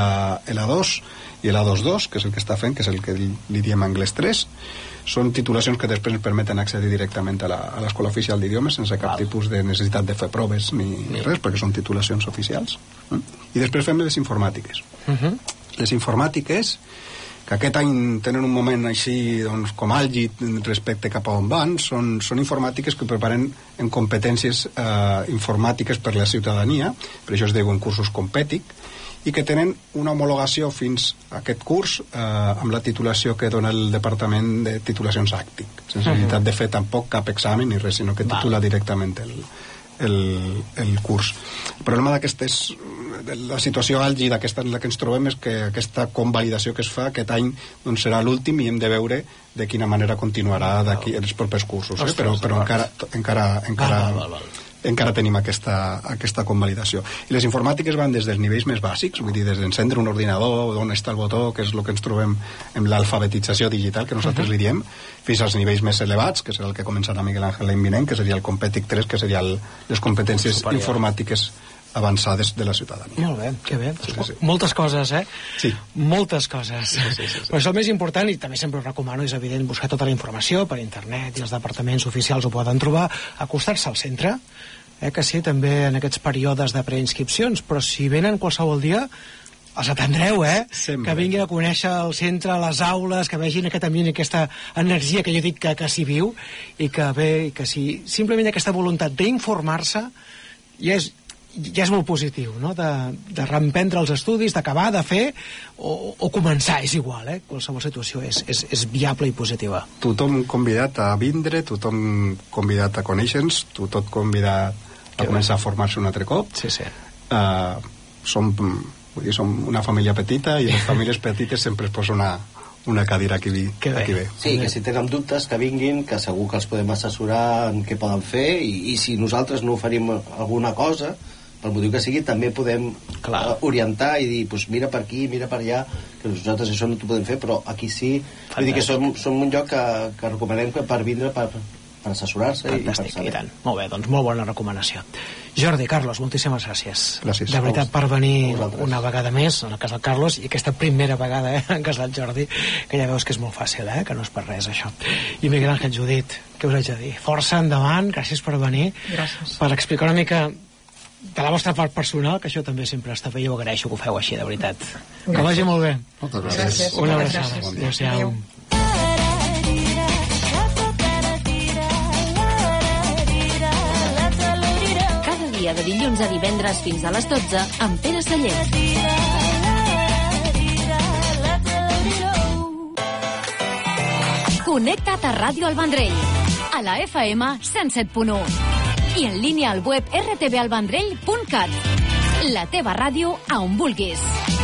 l'A2 i l'A2-2, que és el que està fent, que és el que li diem anglès 3. Són titulacions que després ens permeten accedir directament a l'Escola Oficial d'Idiomes sense cap tipus de necessitat de fer proves ni res, perquè són titulacions oficials. I després fem les informàtiques. Les informàtiques, que aquest any tenen un moment així doncs, com àlgid respecte cap a on van, són informàtiques que preparen en competències informàtiques per la ciutadania, per això es diuen cursos Compètic, i que tenen una homologació fins a aquest curs amb la titulació que dona el Departament de Titulacions ACTIC, sense necessitat de fer tampoc cap examen ni res, sinó que titula directament el curs. El problema la situació àlgida en la que ens trobem és que aquesta convalidació que es fa aquest any doncs serà l'últim i hem de veure de quina manera continuarà d'aquí els propers cursos, però encara tenim aquesta convalidació. I les informàtiques van des dels nivells més bàsics, vull dir, des d'encendre un ordinador, on està el botó, que és el que ens trobem amb l'alfabetització digital, que nosaltres li diem, fins als nivells més elevats, que serà el que començarà Miguel Ángel l'any vinent, que seria el Compètic 3, que serien les competències informàtiques avançades de la ciutadania. Molt bé, que bé. Sí. Moltes coses, Sí. Moltes coses. Sí. Però això el més important, i també sempre ho recomano, és evident buscar tota la informació per internet i els departaments oficials ho poden trobar, acostar-se al centre, que sí, també en aquests períodes de preinscripcions, però si venen qualsevol dia els atendreu, Sempre. Que vinguin a conèixer el centre, les aules, que vegin aquest ambient i aquesta energia que jo dic que s'hi viu, i que bé, que sí, simplement aquesta voluntat d'informar-se ja és molt positiu, no? De reemprendre els estudis, d'acabar, de fer o començar, és igual, qualsevol situació és viable i positiva. Tothom convidat a vindre, tothom convidat a conèixer-nos, tothom convidat a començar a formar-se un altre cop. Sí. Som una família petita i les famílies petites sempre es posa una cadira aquí bé. Sí, que si tenen dubtes que vinguin, que segur que els podem assessorar en què poden fer i si nosaltres no oferim alguna cosa pel motiu que sigui, també podem orientar i dir, pues mira per aquí, mira per allà, que nosaltres això no t'ho podem fer, però aquí sí. Vull dir que som un lloc que recomanem per vindre per assessorar-se i per saber. I tant. Molt bé, doncs molt bona recomanació. Jordi, Carlos, moltíssimes gràcies. Gràcies. De veritat, per venir una vegada més en el cas del Carlos, i aquesta primera vegada en cas del Jordi, que ja veus que és molt fàcil, que no és per res això. I Miguel Ángel, Judit, què us haig de dir? Força endavant, gràcies per venir. Gràcies. Per explicar una mica de la vostra part personal, que això també sempre està bé, i ho agraeixo que ho feu així, de veritat. Que vagi molt bé. Moltes gràcies. Una abraçada. Adéu-siau. Cada dia de dilluns a divendres fins a les 12 amb Pere Sallés. Connecta't a Ràdio El Vendrell, a la FM 107.1 i en línia al web rtvalvendrell.cat. La teva ràdio a on vulguis.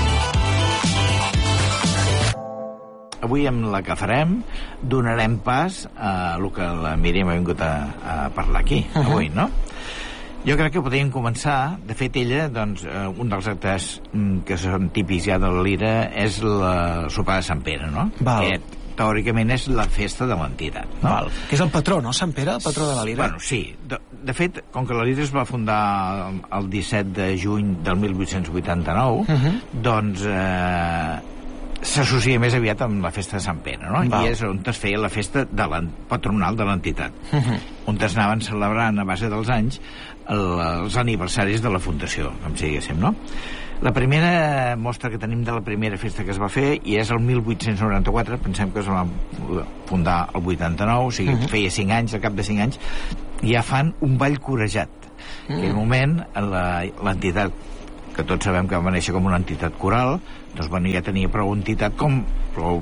Avui amb la que farem donarem pas a el que la Míriam ha vingut a parlar aquí, avui, no? Jo crec que podríem començar. De fet, ella, doncs, un dels actes que són típics ja de la Lira és la sopar de Sant Pere, no? Val. Aquest teòricament és la festa de l'entitat, no? Que és el patró, no, Sant Pere, el patró de la lira? Bueno, sí. De fet, com que la lira es va fundar el 17 de juny del 1889, doncs s'associa més aviat amb la festa de Sant Pere, no? I és on es feia la festa patronal de l'entitat, on es anaven celebrant a base dels anys els aniversaris de la fundació, com si diguéssim, no? La primera mostra que tenim de la primera festa que es va fer i és el 1894, pensem que es va fundar el 89, o sigui, feia 5 anys, al cap de 5 anys, ja fan un ball corejat. En aquell moment, l'entitat, que tots sabem que va néixer com una entitat coral, doncs ja tenia prou entitat prou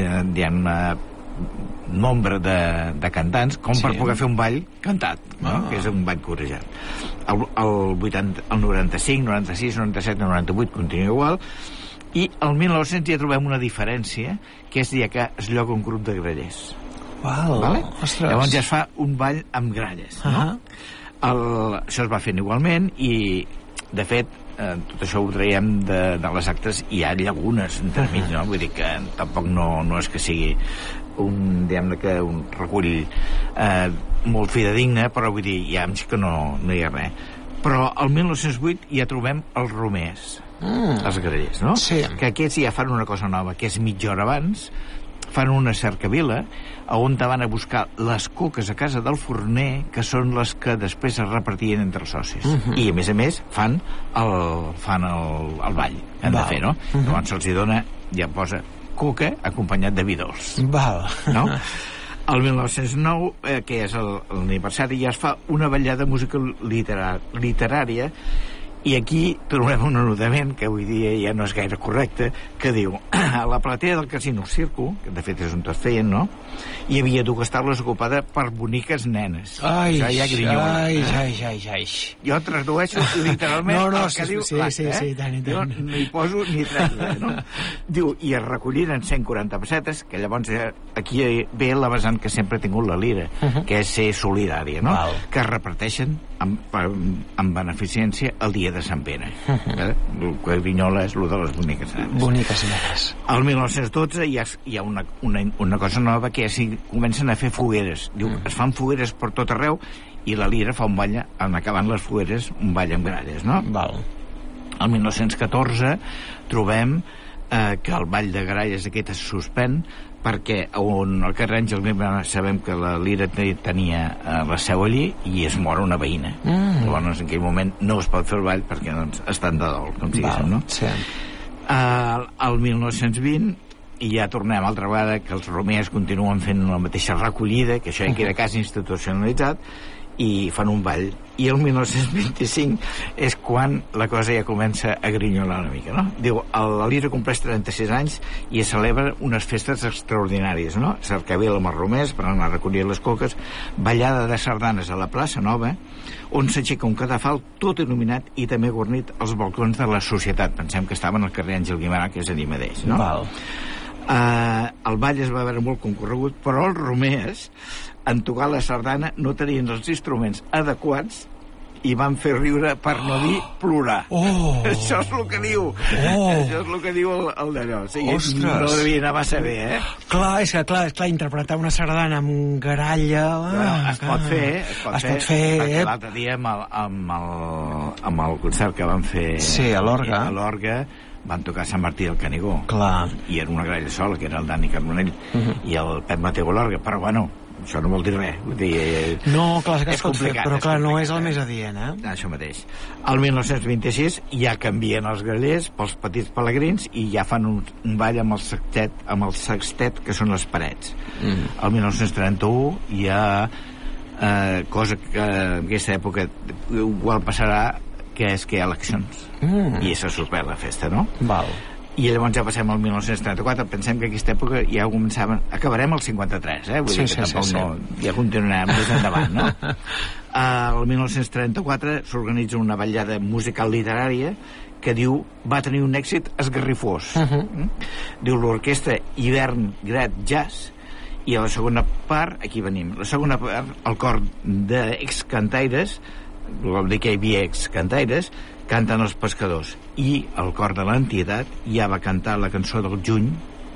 nombre de cantants com per poder fer un ball cantat, no? Que és un ball corejat. El 95, 96, 97, 98 continua igual, i el 1900 ja trobem una diferència, que és ja que es lloga un grup de grallers. Llavors ja es fa un ball amb gralles, no? Això es va fent igualment, i de fet tot això ho traiem de les actes, i hi ha llagunes entremig, no? Vull dir que tampoc no és que sigui un recull molt fidedigne, però vull dir, hi ha anys que no hi ha res. Però el 1908 ja trobem els romers, els grallers, no? Que aquests ja fan una cosa nova, que és mitja hora abans fan una cercavila on van a buscar les coques a casa del forner, que són les que després es repartien entre els socis. I a més fan el ball que han de fer, no? Llavors se'ls dona, ja posa coca acompanyat de vi dolç, no? El 1909, que és l'aniversari, ja es fa una ballada de música literària, i aquí trobem un anotament que avui dia ja no és gaire correcte, que diu: a la platea del Casino Circo, que de fet és on es feien, no?, hi havia 2 taules ocupades per boniques nenes. Ai. Jo tradueixo literalment el que diu l'acte, jo no hi poso ni res, no? Diu, i es recolliren 140 pessetes, que llavors aquí ve la vessant que sempre ha tingut la lira, que és ser solidària, no? Que es reparteixen amb beneficència el dia de Sant Pere. El que grinyola és el de les boniques nenes. Al 1912 hi ha una cosa nova, que és que comencen a fer fogueres. Diu, es fan fogueres per tot arreu, i la lira fa un ball, en acabant les fogueres, un ball amb gralles, no? El 1914 trobem que el ball de gralles aquest es suspèn, perquè on al carrer Àngel Guimerà sabem que la lira tenia la seu allí, i es mor una veïna. Llavors en aquell moment no es pot fer el ball perquè estan de dol, com diguéssim, no? El 1920 i ja tornem altra vegada que els romers continuen fent la mateixa recollida, que això ja queda quasi institucionalitzat, i fan un ball. I el 1925 és quan la cosa ja comença a grinyolar una mica, no? Diu, la lira compleix 36 anys i es celebra unes festes extraordinàries, no? Cercavila amb els romers per anar a recollir les coques, ballada de sardanes a la plaça Nova, on s'aixeca un cadafal tot il·luminat i també guarnit els balcons de la societat. Pensem que estaven al carrer Àngel Guimerà, que és allí mateix, no? El ball es va veure molt concorregut, però els romers, en tocar la sardana, no tenien els instruments adequats i van fer riure, per no dir plorar. Això és el que diu. Això és el que diu el d'allò. O sigui, no devia anar massa bé, Clar, és que interpretar una sardana amb garalla... Es pot fer. Perquè l'altre dia amb el concert que van fer a l'Orga, van tocar Sant Martí del Canigó. I era una gralla sola, que era el Dani Carbonell i el Pep Mateu a l'Orga, però bueno, això no vol dir res. No, clar, que es pot fer, però clar, no és el més adient, Això mateix. El 1926 ja canvien els grallers pels petits pelegrins i ja fan un ball amb el sextet, que són les parets. El 1931 hi ha cosa que en aquesta època igual passarà, que és que hi ha eleccions i se suspèn la festa, no? I llavors ja passem al 1934. Pensem que aquesta època ja començaven, acabarem el 53, vull dir que tampoc ja continuarem més endavant, no? El 1934 s'organitza una ballada musical literària que diu, va tenir un èxit esgarrifós. Diu, l'orquestra Hivern Grat Jazz, i a la segona part, aquí venim, la segona part, el cor d'excantaires, vol dir que hi havia excantaires, canten els pescadors, i el cor de l'entitat ja va cantar la cançó del juny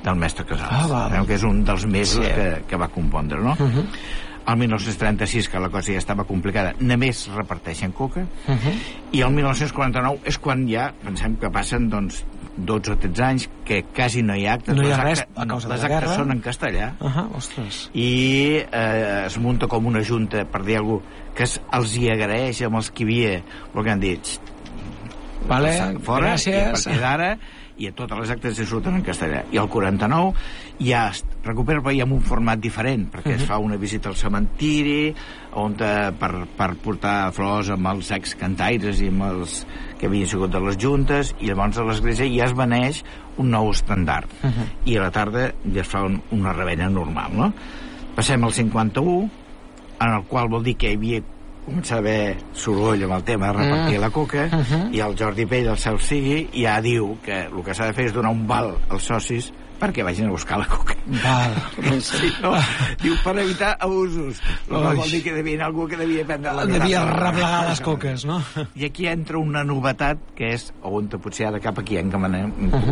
del mestre Casals, que és un dels mesos que va compondre, no? El 1936, que la cosa ja estava complicada, només reparteixen coca, i el 1949 és quan ja pensem que passen, doncs, 12 o 13 anys, que quasi no hi ha actes. No hi ha res a causa de la guerra. Les actes són en castellà. Ostres. I es munta com una junta, per dir alguna cosa, que els hi agraeix amb els que hi havia, el que han dit, vale, fora, gràcies. I a partir d'ara, i a totes les actes se surten en castellà. I el 49 ja es recupera, però ja amb un format diferent, perquè es fa una visita al cementiri, on per portar flors amb els ex-cantaires i amb els que havien sigut de les juntes, i llavors a l'església ja es beneix un nou estandard. I a la tarda ja es fa una rebella normal, no? Passem al 51, en el qual vol dir que hi havia començar a haver soroll amb el tema de repartir la coca, i el Jordi Pell, el seu sigui, ja diu que el que s'ha de fer és donar un val als socis perquè vagin a buscar la coca. Sí, no? Diu, per evitar abusos. Vol dir que devia algú que devia prendre la coca. Devia replegar les coques, no? I aquí entra una novetat, que és, on potser ara cap aquí encarem,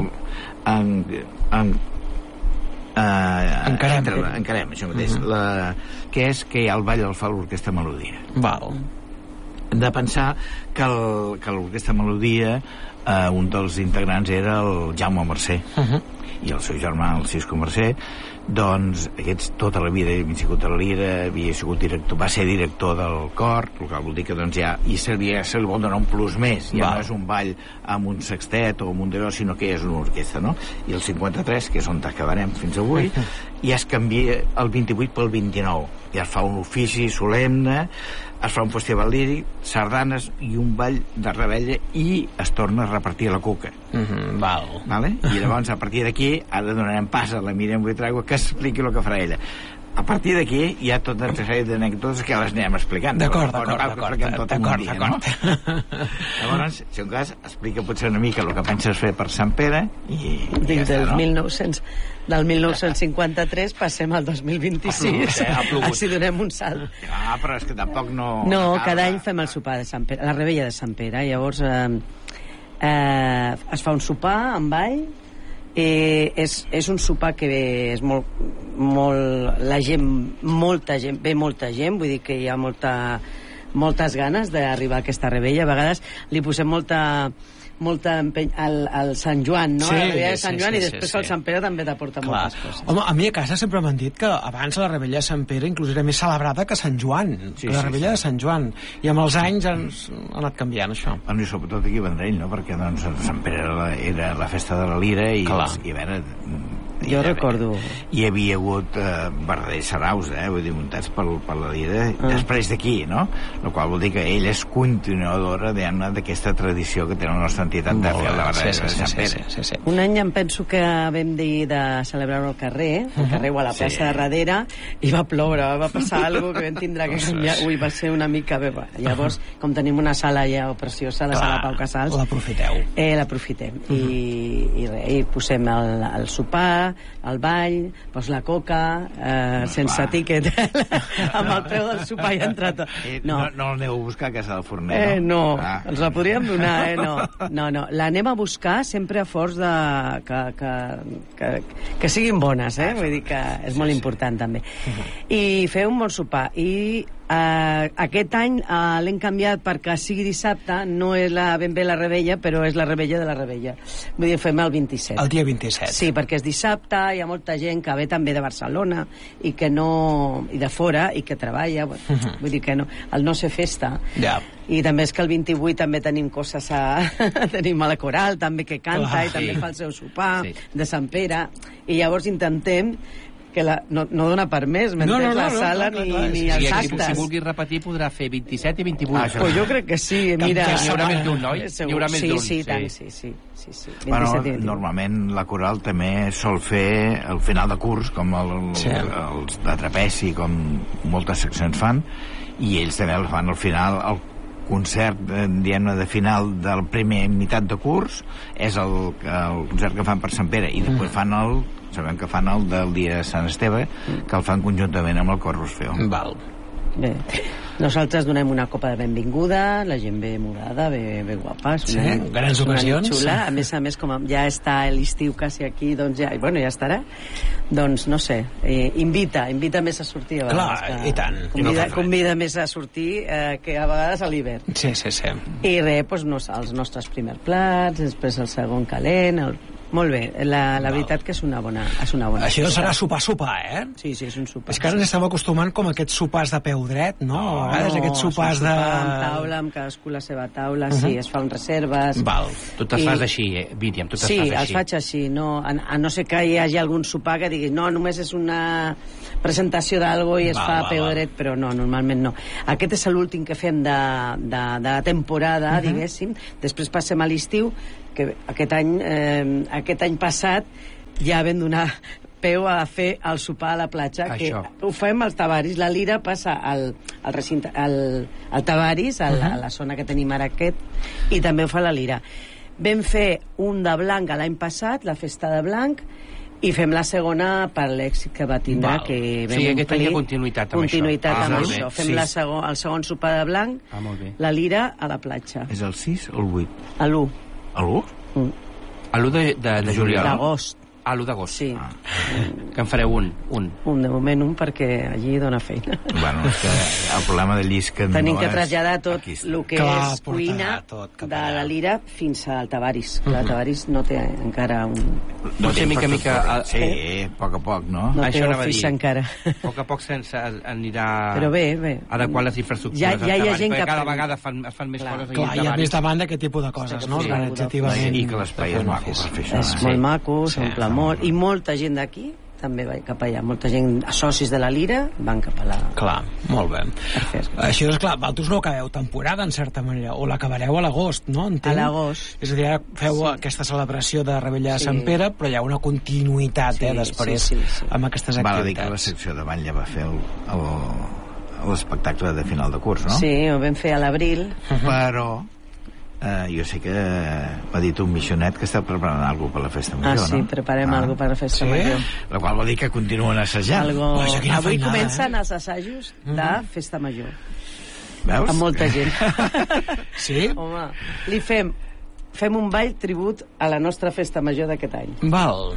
això mateix, que és que el ball el fa l'Orquestra Melodia. Hem de pensar que l'Orquestra Melodia, un dels integrants era el Jaume Mercè, i el seu germà, el Cisco Mercè. Doncs aquests tota la vida havien sigut a la lira, havia sigut director, va ser director del cor, el que vol dir que doncs ja i se li vol donar un plus més, ja no és un ball amb un sextet o amb un deó, sinó que és una orquestra, no? I el 53, que és on acabarem fins avui, ja es canvia el 28 pel 29, ja es fa un ofici solemne, es fa un festival líric, sardanes i un ball de rebella, i es torna a repartir la coca. Vale? I llavors a partir d'aquí ara donarem pas a la Míriam Buitrago que expliqui el que farà ella. A partir d'aquí hi ha tota una sèrie d'anècdotes que les anem explicant. D'acord. Llavors, si en cas, explica potser una mica el que penses fer per Sant Pere i dins del 1953 passem al 2026. Així donem un salt. Però és que tampoc no... No, cada any fem el sopar de Sant Pere, la rebella de Sant Pere. Llavors es fa un sopar amb ball. És un sopar que és molt la gent, molta gent, vull dir que hi ha moltes ganes d'arribar a aquesta rebella. A vegades li posem molta empeny al Sant Joan, no? La rebella de Sant Joan, i després el Sant Pere també t'aporta moltes coses. Home, a mi a casa sempre m'han dit que abans la rebella de Sant Pere inclús era més celebrada que Sant Joan, la rebella de Sant Joan, i amb els anys ha anat canviant això. I sobretot aquí a Vendrell, no? Perquè doncs Sant Pere era la festa de la lira i a veure... Jo recordo... Hi havia hagut verders saraus, vull dir, muntats per la lira, després d'aquí, no? El qual vol dir que ell és continuadora d'aquesta tradició que té la nostra entitat de fer la verdera de Sant Pere. Un any em penso que vam dir de celebrar-ho al carrer o a la plaça de darrere, i va ploure, va passar alguna cosa que vam tindre que canviar. Ui, va ser una mica... Llavors, com tenim una sala ja preciosa, la sala Pau Casals... L'aprofitem. I posem el sopar, el ball, pues la coca, sense tíquet, amb el preu del sopar i entrat. No l'aneu a buscar a casa del forner, no? No, ens la podríem donar, No, l'anem a buscar sempre a forç de que siguin bones, vull dir que és molt important també. I fer un bon sopar. I aquest any l'hem canviat perquè sigui dissabte, no és ben bé la rebella, però és la rebella de la rebella. Vull dir, fem el 27. El dia 27. Sí, perquè és dissabte, hi ha molta gent que ve també de Barcelona i de fora, i que treballa, vull dir que el no ser festa. I també és que el 28 també tenim coses tenim a la coral també que canta i també fa el seu sopar de Sant Pere, i llavors intentem que no dona per més, mentre la sala ni els actes. Si vulgui repetir podrà fer 27 i 28. Pues jo crec que sí, mira... Lliurament d'un, noi? Sí, tant, sí. Normalment la coral també sol fer el final de curs, com els de trapeci, com moltes seccions fan, i ells també el fan al final. El concert, diguem-ne, de final del primer meitat de curs és el concert que fan per Sant Pere, i després fan sabem que fan el del dia de Sant Esteve, que el fan conjuntament amb el cor Orfeó. Bé, nosaltres donem una copa de benvinguda, la gent ve morada, ve guapa. Sí, grans ocasions. Xula. A més, com ja està l'estiu quasi aquí, doncs ja estarà. Doncs, no sé, invita més a sortir. Clar, i tant. Convida més a sortir que a vegades a l'hivern. Sí. I res, doncs, els nostres primers plats, després el segon calent, molt bé, la veritat que és una bona Això serà sopar, eh? Sí, és un sopar. És que ara ens estem acostumant com a aquests sopars de peu dret, no? A vegades aquests sopars de... amb taula, amb cadascú la seva taula, sí, es fan reserves. Val. Tu te'ls fas així, Míriam, tu te'ls fas així. Sí, els faig així, no, a no ser que hi hagi algun sopar que digui no, només és una presentació d'algo i es fa a peu dret, però no, normalment no. Aquest és l'últim que fem de temporada, diguéssim. Després passem a l'estiu, que aquest any passat ja vam donar peu a fer el sopar a la platja, que ho fem als Tavaris. La Lira passa al recinte, al Tavaris, a la zona que tenim ara i també ho fa la Lira. Vam fer un de blanc l'any passat, la festa de blanc, i fem la segona per l'èxit que va tindre. Sí, aquest any hi ha continuïtat amb això. Fem el segon sopar de blanc, la Lira a la platja. És el 6 o el 8? A l'1. A l'1? A l'1 de juliol. D'agost. A l'1 d'agost. Sí. Que en fareu un. De moment un, perquè allí dona feina. Bueno, és que el problema de Llis que tenim que traslladar tot el que és cuina de la Lira fins al Tavaris. El Tavaris no té encara un... No té mica... Sí, a poc, no? No té ofici encara. A poc anirà... Però bé. Adequant les infraestructures. Ja hi ha gent que... Cada vegada fan més coses. Clar, hi ha més demanda aquest tipus de coses, no? Organitzativament. I que l'espai és maco per fer això. És molt maco, s'omple molt, i molta gent d'aquí també va cap allà, molta gent, socis de la Lira van cap allà. Clar, molt bé. Això és clar, vosaltres no acabeu temporada en certa manera, o l'acabareu a l'agost, no? Entenc? A l'agost. És a dir, ara feu aquesta celebració de Revetlla de Sant Pere, però hi ha una continuïtat després amb aquestes activitats. Val a dir que la secció de ball ja va fer l'espectacle de final de curs, no? Sí, ho vam fer a l'abril. Però jo sé que m'ha dit un missionet que està preparant alguna per la festa major, no? Sí, preparem alguna per la festa major. La qual vol dir que continuen assajant. Avui comencen els assajos de festa major. Veus? Amb molta gent. Sí? Home, li fem un ball tribut a la nostra festa major d'aquest any. Val.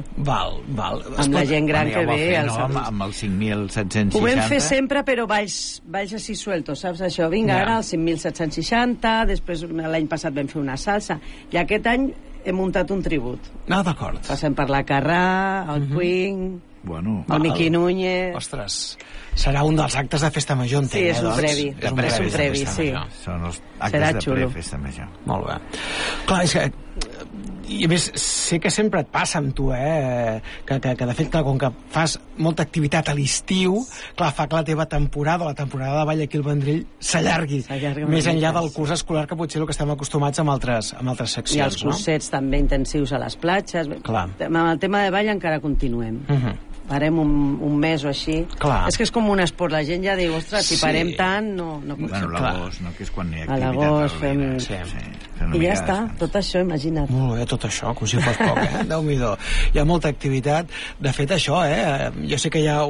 Amb la gent gran que ve. Amb els 5.760. Ho vam fer sempre, però balls així sueltos, saps això? Vinga, ara els 5.760, després l'any passat vam fer una salsa, i aquest any hem muntat un tribut. No, d'acord. Passem per la Carrà, el Queen... el Miqui Núñez... Ostres, serà un dels actes de festa major, entenc. Sí, és un previ. És un previ, sí. Són els actes de pre-festa major. Molt bé. Clar, és que... I a més, sé que sempre et passa amb tu, que de fet, com que fas molta activitat a l'estiu, clar, fa que la teva temporada, la temporada de ball aquí al Vendrell, s'allargui més enllà del curs escolar, que potser el que estem acostumats amb altres seccions. I els cursets també intensius a les platges. Clar. Amb el tema de ball encara continuem. Parem un mes o així. Clar. És que és com un esport, la gent ja diu, ostres, si parem tant, no pot ser. Bueno, l'agost, no? Que és quan hi ha activitat. A l'agost fem... I ja està, tot això, imagina't. Molt bé, tot això, com si fos poc, Déu-n'hi-do. Hi ha molta activitat. De fet, això, jo sé que hi ha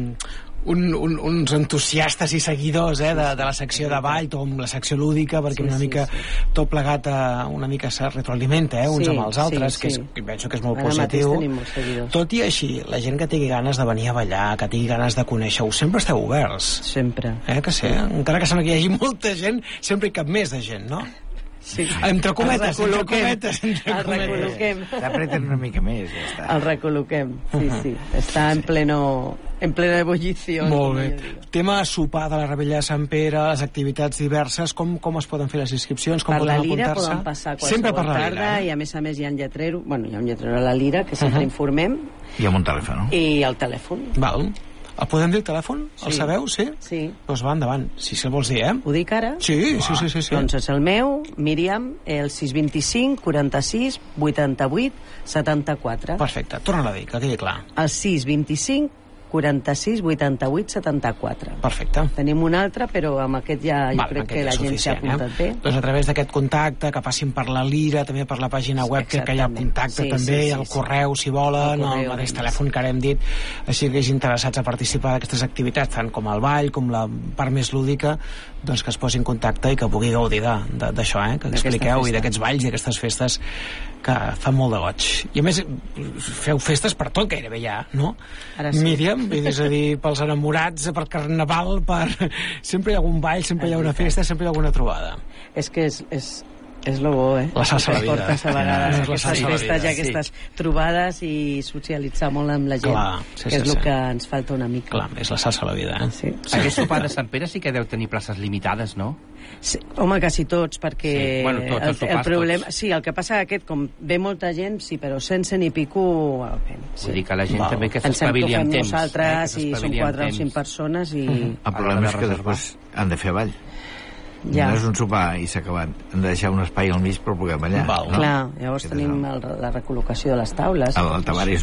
uns entusiastes i seguidors de la secció de ball, com la secció lúdica, perquè una mica tot plegat una mica se retroalimenta uns amb els altres, que penso que és molt positiu. Tot i així, la gent que tingui ganes de venir a ballar, que tingui ganes de conèixer-ho, sempre esteu oberts. Sempre. Que sí, encara que sembla que hi hagi molta gent, sempre hi cap més de gent, no? Sí. Entre cometes. El recol·loquem. T'apreten una mica més, ja està. El recol·loquem, sí. Està en plena ebullició. Molt bé. Tema sopar de la Revetlla de Sant Pere, les activitats diverses, com es poden fer les inscripcions? Com per la Lira apuntar-se? poden passar qualsevol tarda, i a més hi ha un lletrero, hi ha un lletrero a la Lira, que sempre informem. I amb un telèfon. I el telèfon. Val. El podem dir el telèfon? El sabeu, sí? Sí. Doncs va, endavant, si se'l vols dir, Ho dic ara? Sí. Doncs és el meu, Míriam, el 625 46 88 74. Perfecte, torna-la a dir, que quedi clar. El 625 46 88 74. Perfecte. Tenim un altre, però amb aquest ja jo crec que la gent s'ha apuntat bé. Doncs a través d'aquest contacte, que passin per la Lira, també per la pàgina web, que hi ha contacte també, el correu, si volen, el mateix telèfon que ara hem dit, així que interessats a participar d'aquestes activitats, tant com el ball, com la part més lúdica, doncs que es posi en contacte i que pugui gaudir d'això, que expliqueu, i d'aquests balls i aquestes festes que fan molt de goig. I a més, feu festes per tot gairebé ja, no? Míriam, és a dir, pels enamorats, per carnaval, sempre hi ha algun ball, sempre hi ha una festa, sempre hi ha alguna trobada. És que és lo bo, la salsa de la vida. A vegades aquestes festes i aquestes trobades i socialitzar molt amb la gent, que és el que ens falta una mica. Clar, és la salsa de la vida, Aquest sopar de Sant Pere sí que deu tenir places limitades, no? Sí, home, quasi tots, perquè el problema... Sí, el que passa aquest, com ve molta gent, sí, però 100 i pico... Vull dir que la gent també que s'espavili amb temps. Pensem que ho fem nosaltres i són 4 o 5 persones i... El problema és que després han de fer ball. No és un sopar i s'ha acabat. Hem de deixar un espai al mig per poder ballar. Clar, llavors tenim la recol·locació de les taules. El tabar és